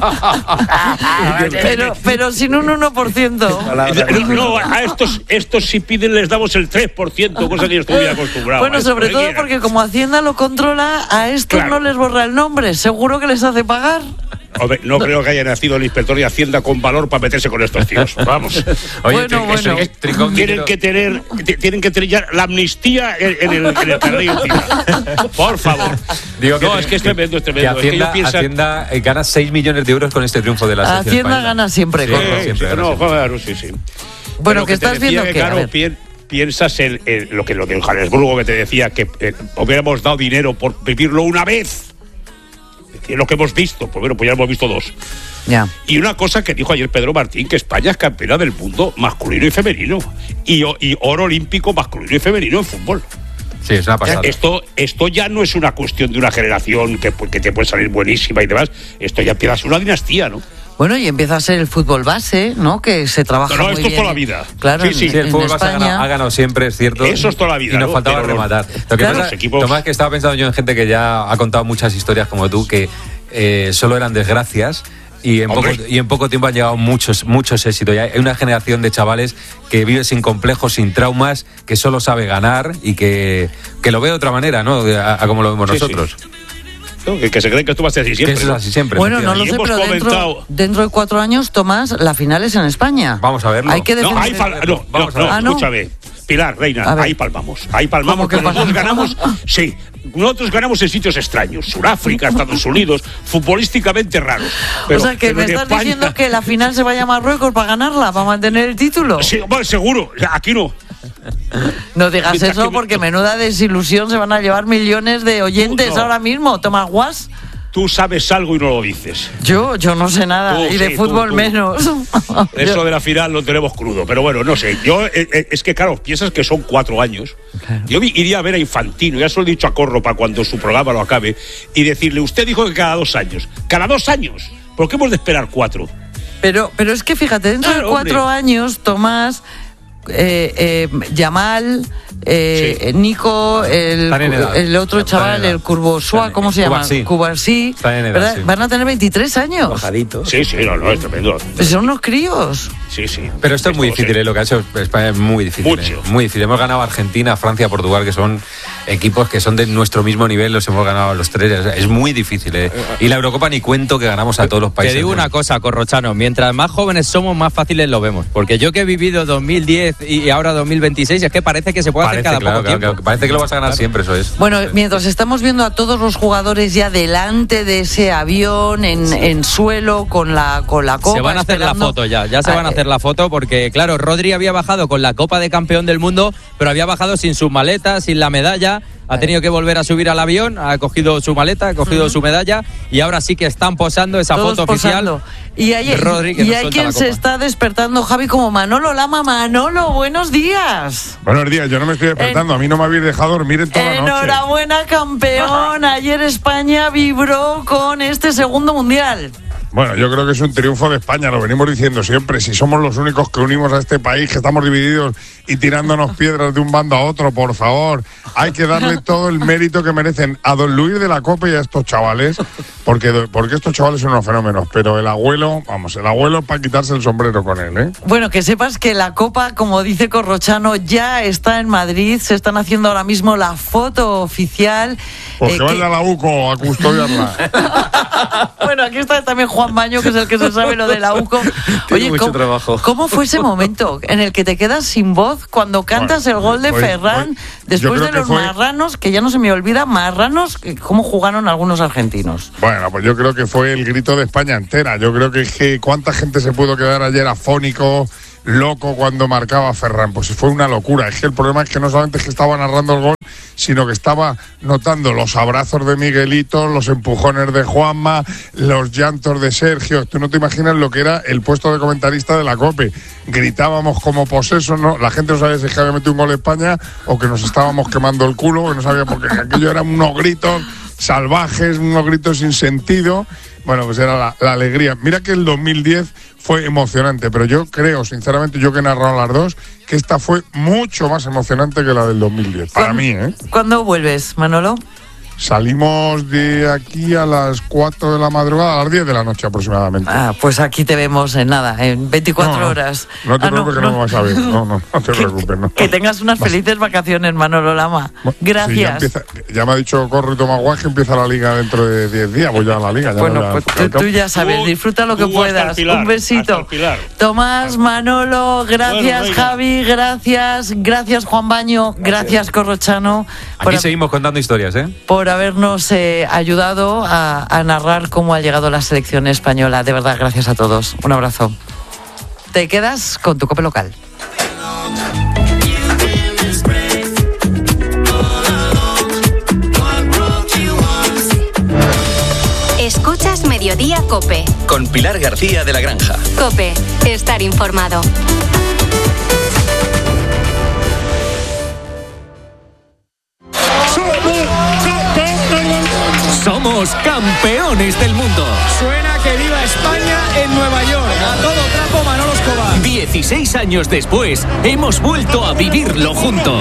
pero, pero sin un uno por ciento. No, no, a estos, estos si piden les damos el tres por ciento, cosa que yo estoy acostumbrado. Bueno, sobre todo porque como Hacienda lo controla, a estos claro. no les borra el nombre. Seguro que les hace pagar. Hombre, no creo que haya nacido el inspector de Hacienda con valor para meterse con estos tíos. Vamos. Oye, bueno, eso, bueno. Eso, tienen que tener, tienen que tener ya la amnistía en, en el, en el carnet. Por favor. Digo que, no, es que es tremendo, es tremendo. Que Hacienda, es que piensa... Hacienda gana seis millones de euros con este triunfo de la selección Hacienda española. Gana siempre, sí, con sí, siempre. Sí, no, claro, sí, sí. Bueno, que, que estás viendo que, claro, piensas en, en lo que lo de Johannesburgo, que te decía que eh, hubiéramos dado dinero por vivirlo una vez. Es lo que hemos visto, pues bueno, pues ya hemos visto dos. Ya. Y una cosa que dijo ayer Pedro Martín, que España es campeona del mundo masculino y femenino. Y, y oro olímpico masculino y femenino en fútbol. Sí, es una pasada. Esto, esto ya no es una cuestión de una generación que, que te puede salir buenísima y demás. Esto ya empieza a ser una dinastía, ¿no? Bueno, y empieza a ser el fútbol base, ¿no? Que se trabaja no, no, muy esto bien. es toda la vida. Claro, sí, sí, en, sí el fútbol en base ha ganado, ha ganado siempre, es cierto. Eso es toda la vida. Y nos ¿no? faltaba Pero rematar. Lo que claro. pasa, equipos... Tomás, que estaba pensando yo en gente que ya ha contado muchas historias como tú, que eh, solo eran desgracias. Y en, poco, y en poco tiempo han llegado muchos muchos éxitos. Y hay una generación de chavales que vive sin complejos, sin traumas, que solo sabe ganar y que, que lo ve de otra manera, ¿no? A, a como lo vemos sí, nosotros. Sí. No, que, que se creen que esto va a ser así siempre. Que eso es así siempre. Bueno, no lo sé, pero dentro, dentro de cuatro años, Tomás, la final es en España. Vamos a verlo. Hay que no, hay fal- no, no, no, ah, no, escúchame. Pilar, reina, ahí palmamos. Ahí palmamos que nosotros ganamos. Sí, nosotros ganamos en sitios extraños. Sudáfrica, Estados Unidos, futbolísticamente raros. Pero, o sea, que me estás España... diciendo que la final se vaya a Marruecos para ganarla, para mantener el título. Sí, bueno, seguro. Aquí no. No digas Mientras eso porque me... menuda desilusión, se van a llevar millones de oyentes no. ahora mismo. Tomás Guas. Tú sabes algo y no lo dices. Yo, yo no sé nada, tú, y de sí, fútbol tú, tú. menos. Eso de la final lo tenemos crudo, pero bueno, no sé. Yo eh, es que claro, piensas que son cuatro años. Claro. Yo iría a ver a Infantino, ya se lo he dicho a Corro para cuando su programa lo acabe, y decirle, usted dijo que cada dos años. ¿Cada dos años? ¿Por qué hemos de esperar cuatro? Pero, pero es que fíjate, dentro claro, de cuatro hombre. años, Tomás... Eh, eh, Yamal, eh, sí. Nico, el, el otro chaval, el Curvosua, ¿cómo se llama? Cubarsí, sí. Van a tener veintitrés años. Bajaditos. Sí, sí, no, no, es tremendo. Son unos críos. Sí, sí. Pero esto es muy difícil, ¿eh? Lo que ha hecho España es muy difícil. Mucho. ¿eh? Muy difícil. Hemos ganado a Argentina, Francia, Portugal, que son equipos que son de nuestro mismo nivel, los hemos ganado a los tres. Es muy difícil, ¿eh? Y la Eurocopa ni cuento que ganamos a todos los países. Te digo una cosa, Corrochano, mientras más jóvenes somos, más fáciles lo vemos. Porque yo que he vivido dos mil diez, diez y ahora dos mil veintiséis, es que parece que se puede parece, hacer cada claro, poco claro, tiempo. claro, parece que lo vas a ganar Claro. siempre, eso es. Bueno, mientras estamos viendo a todos los jugadores ya delante de ese avión, en, en suelo, con la, con la copa. Se van a hacer esperando. la foto ya, ya se van a hacer la foto porque, claro, Rodri había bajado con la Copa de Campeón del Mundo, pero había bajado sin sus maletas, sin la medalla. Ha tenido que volver a subir al avión, ha cogido su maleta, ha cogido uh-huh. su medalla y ahora sí que están posando esa Todos foto posando. oficial. Y hay, de Rodri, que y nos hay suelta quien la se copa. está despertando, Javi, como Manolo Lama. Manolo, buenos días. Buenos días, yo no me estoy despertando, en... a mí no me habéis dejado dormir en toda la noche. Enhorabuena, campeón. Ayer España vibró con este segundo mundial. Bueno, yo creo que es un triunfo de España, lo venimos diciendo siempre. Si somos los únicos que unimos a este país, que estamos divididos y tirándonos piedras de un bando a otro, por favor, hay que darle todo el mérito que merecen a don Luis de la Copa y a estos chavales, porque, porque estos chavales son unos fenómenos, pero el abuelo, vamos, el abuelo para quitarse el sombrero con él, ¿eh? Bueno, que sepas que la Copa, como dice Corrochano, ya está en Madrid, se están haciendo ahora mismo la foto oficial. Pues eh, que vaya que... a la U C O a custodiarla. Bueno, aquí está también Juan Baño, que es el que se sabe lo de la U C O. Oye, mucho ¿cómo, trabajo. ¿cómo fue ese momento en el que te quedas sin voz cuando cantas bueno, el gol de pues, Ferran pues, después de los fue... marranos, que ya no se me olvida, marranos, cómo jugaron algunos argentinos? Bueno, pues yo creo que fue el grito de España entera. Yo creo que, que cuánta gente se pudo quedar ayer afónico, loco cuando marcaba Ferran. Pues fue una locura. Es que el problema es que no solamente es que estaba narrando el gol, sino que estaba notando los abrazos de Miguelito, los empujones de Juanma, los llantos de Sergio. Tú no te imaginas lo que era el puesto de comentarista de la COPE. Gritábamos como posesos, ¿no? La gente no sabía si es que había metido un gol España o que nos estábamos quemando el culo, que no sabía porque aquello eran unos gritos salvajes, unos gritos sin sentido. Bueno, pues era la, la alegría. Mira que el dos mil diez fue emocionante, pero yo creo, sinceramente, yo que he narrado las dos, que esta fue mucho más emocionante que la del dos mil diez, para mí, ¿eh? ¿Cuándo vuelves, Manolo? Salimos de aquí a las cuatro de la madrugada, a las diez de la noche aproximadamente. Ah, pues aquí te vemos en nada, en veinticuatro no, no, horas. No te ah, preocupes, no, que no, no me vas a ver. No, no, no te preocupes. No. Que tengas unas felices vacaciones, Manolo Lama. Gracias. Sí, ya, empieza, ya me ha dicho Corro y Tomás Guay que empieza la liga dentro de diez días. Voy ya a la liga. Ya bueno, no, ya, pues tú, tú ya sabes, disfruta lo que puedas. Pilar, un besito. Tomás, Manolo, gracias, bueno, Javi, gracias. Gracias, Juan Baño, gracias, gracias Corrochano. Aquí por, seguimos contando historias, ¿eh? Por habernos eh, ayudado a, a narrar cómo ha llegado la selección española. De verdad, gracias a todos. Un abrazo. Te quedas con tu COPE local. Escuchas Mediodía COPE. Con Pilar García de la Granja. COPE. Estar informado. Somos campeones del mundo. Suena que viva España en Nueva York. A todo trapo, Manolo Escobar. dieciséis años después, hemos vuelto a vivirlo juntos.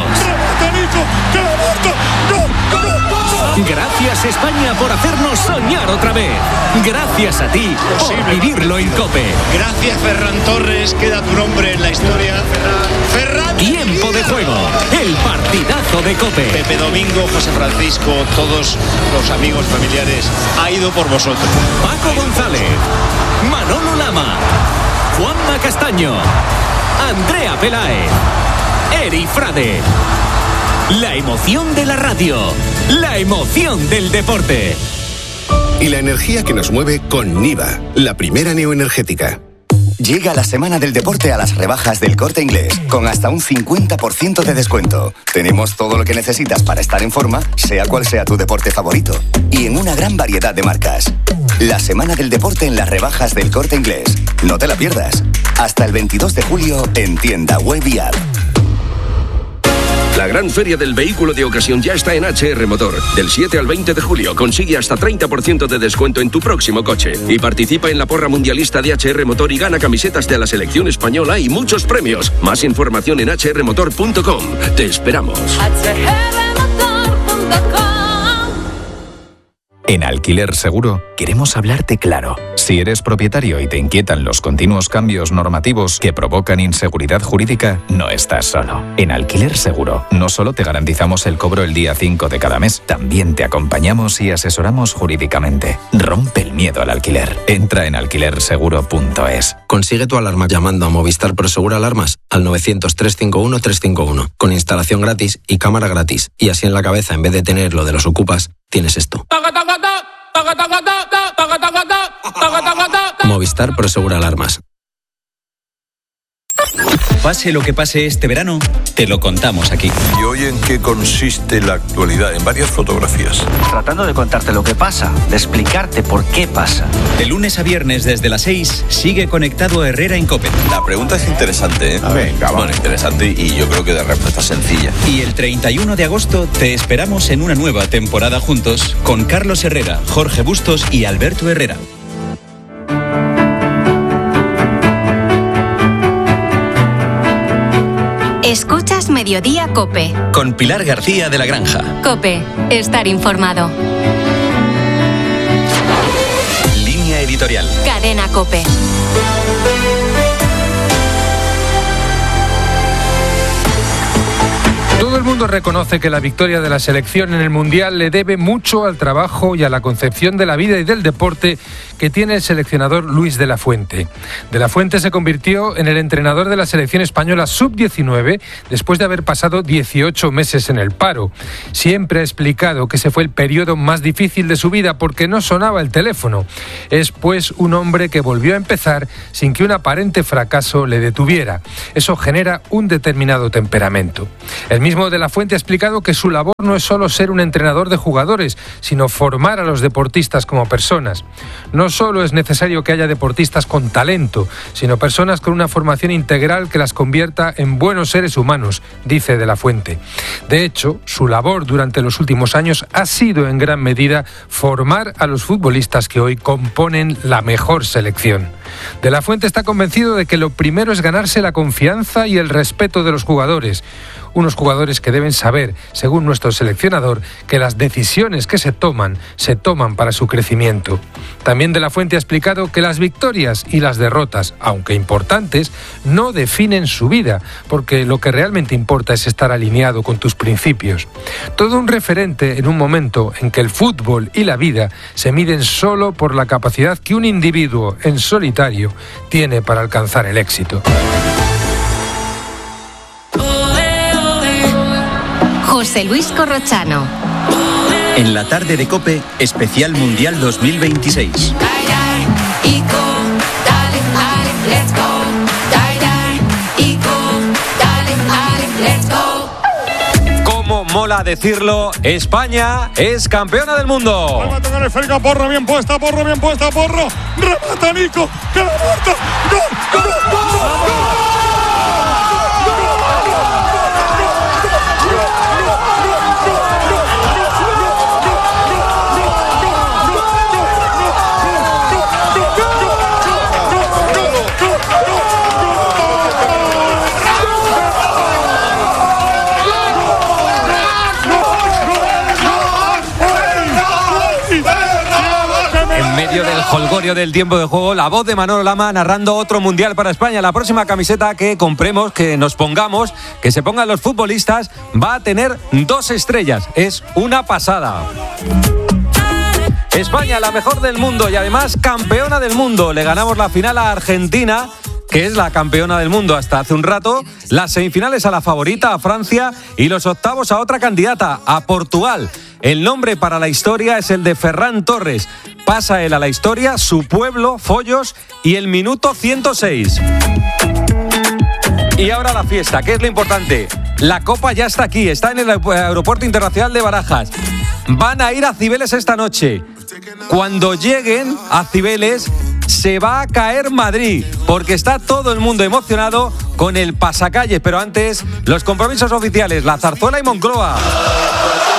Gracias, España, por hacernos soñar otra vez. Gracias a ti por vivirlo en COPE. Gracias, Ferran Torres. Queda tu nombre en la historia. Ferran. Tiempo de juego. El partidazo de COPE. Pepe Domingo, José Francisco, todos los amigos familiares, ha ido por vosotros. Paco González, Manolo Lama, Juanma Castaño, Andrea Peláez, Eri Frade. La emoción de la radio, la emoción del deporte. Y la energía que nos mueve con Niva, la primera neoenergética. Llega la semana del deporte a las rebajas del Corte Inglés, con hasta un cincuenta por ciento de descuento. Tenemos todo lo que necesitas para estar en forma, sea cual sea tu deporte favorito. Y en una gran variedad de marcas. La semana del deporte en las rebajas del Corte Inglés. No te la pierdas. Hasta el veintidós de julio en tienda web y app. La gran feria del vehículo de ocasión ya está en H R Motor. Del siete al veinte de julio consigue hasta treinta por ciento de descuento en tu próximo coche. Y participa en la porra mundialista de H R Motor y gana camisetas de la selección española y muchos premios. Más información en h r motor punto com. Te esperamos. En Alquiler Seguro queremos hablarte claro. Si eres propietario y te inquietan los continuos cambios normativos que provocan inseguridad jurídica, no estás solo. En Alquiler Seguro no solo te garantizamos el cobro el día cinco de cada mes, también te acompañamos y asesoramos jurídicamente. Rompe el miedo al alquiler. Entra en alquiler seguro punto es. Consigue tu alarma llamando a Movistar Prosegur Alarmas al novecientos, trescientos cincuenta y uno, trescientos cincuenta y uno, con instalación gratis y cámara gratis. Y así en la cabeza, en vez de tener lo de los ocupas, tienes esto. Movistar Prosegur Alarmas. Pase lo que pase este verano, te lo contamos aquí. ¿Y hoy en qué consiste la actualidad? En varias fotografías. Tratando de contarte lo que pasa, de explicarte por qué pasa. De lunes a viernes desde las seis, sigue conectado a Herrera en COPE. La pregunta es interesante, ¿eh? A ver, bueno, interesante y yo creo que de respuesta sencilla. Y el treinta y uno de agosto te esperamos en una nueva temporada juntos con Carlos Herrera, Jorge Bustos y Alberto Herrera. Escuchas Mediodía COPE. Con Pilar García de la Granja. COPE. Estar informado. Línea editorial. Cadena COPE. Todo el mundo reconoce que la victoria de la selección en el Mundial le debe mucho al trabajo y a la concepción de la vida y del deporte que tiene el seleccionador Luis de la Fuente. De la Fuente se convirtió en el entrenador de la selección española sub diecinueve después de haber pasado dieciocho meses en el paro. Siempre ha explicado que ese fue el periodo más difícil de su vida porque no sonaba el teléfono. Es pues un hombre que volvió a empezar sin que un aparente fracaso le detuviera. Eso genera un determinado temperamento. El mismo de la Fuente ha explicado que su labor no es solo ser un entrenador de jugadores, sino formar a los deportistas como personas. No solo es necesario que haya deportistas con talento, sino personas con una formación integral que las convierta en buenos seres humanos, dice de la Fuente. De hecho, su labor durante los últimos años ha sido en gran medida formar a los futbolistas que hoy componen la mejor selección. De la Fuente está convencido de que lo primero es ganarse la confianza y el respeto de los jugadores. Unos jugadores que deben saber, según nuestro seleccionador, que las decisiones que se toman, se toman para su crecimiento. También de la Fuente ha explicado que las victorias y las derrotas, aunque importantes, no definen su vida, porque lo que realmente importa es estar alineado con tus principios. Todo un referente en un momento en que el fútbol y la vida se miden solo por la capacidad que un individuo en solitario tiene para alcanzar el éxito. José Luis Corrochano. En la tarde de COPE, especial Mundial dos mil veintiséis. Como mola decirlo, España es campeona del mundo. Remate con el esférica, Porro bien puesta, Porro bien puesta, Porro. Remata Nico, que la muerta. ¡Gol! ¡Gol! ¡Gol! ¡Gol! Del jolgorio del tiempo de juego, la voz de Manolo Lama narrando otro mundial para España. La próxima camiseta que compremos, que nos pongamos, que se pongan los futbolistas, va a tener dos estrellas. Es una pasada. España, la mejor del mundo y además campeona del mundo. Le ganamos la final a Argentina, que es la campeona del mundo hasta hace un rato, las semifinales a la favorita, a Francia, y los octavos a otra candidata, a Portugal. El nombre para la historia es el de Ferran Torres. Pasa él a la historia, su pueblo, Follos, y el minuto ciento seis. Y ahora la fiesta, que es lo importante. La Copa ya está aquí, está en el Aeropuerto Internacional de Barajas. Van a ir a Cibeles esta noche. Cuando lleguen a Cibeles, se va a caer Madrid, porque está todo el mundo emocionado con el pasacalles. Pero antes, los compromisos oficiales, La Zarzuela y Moncloa.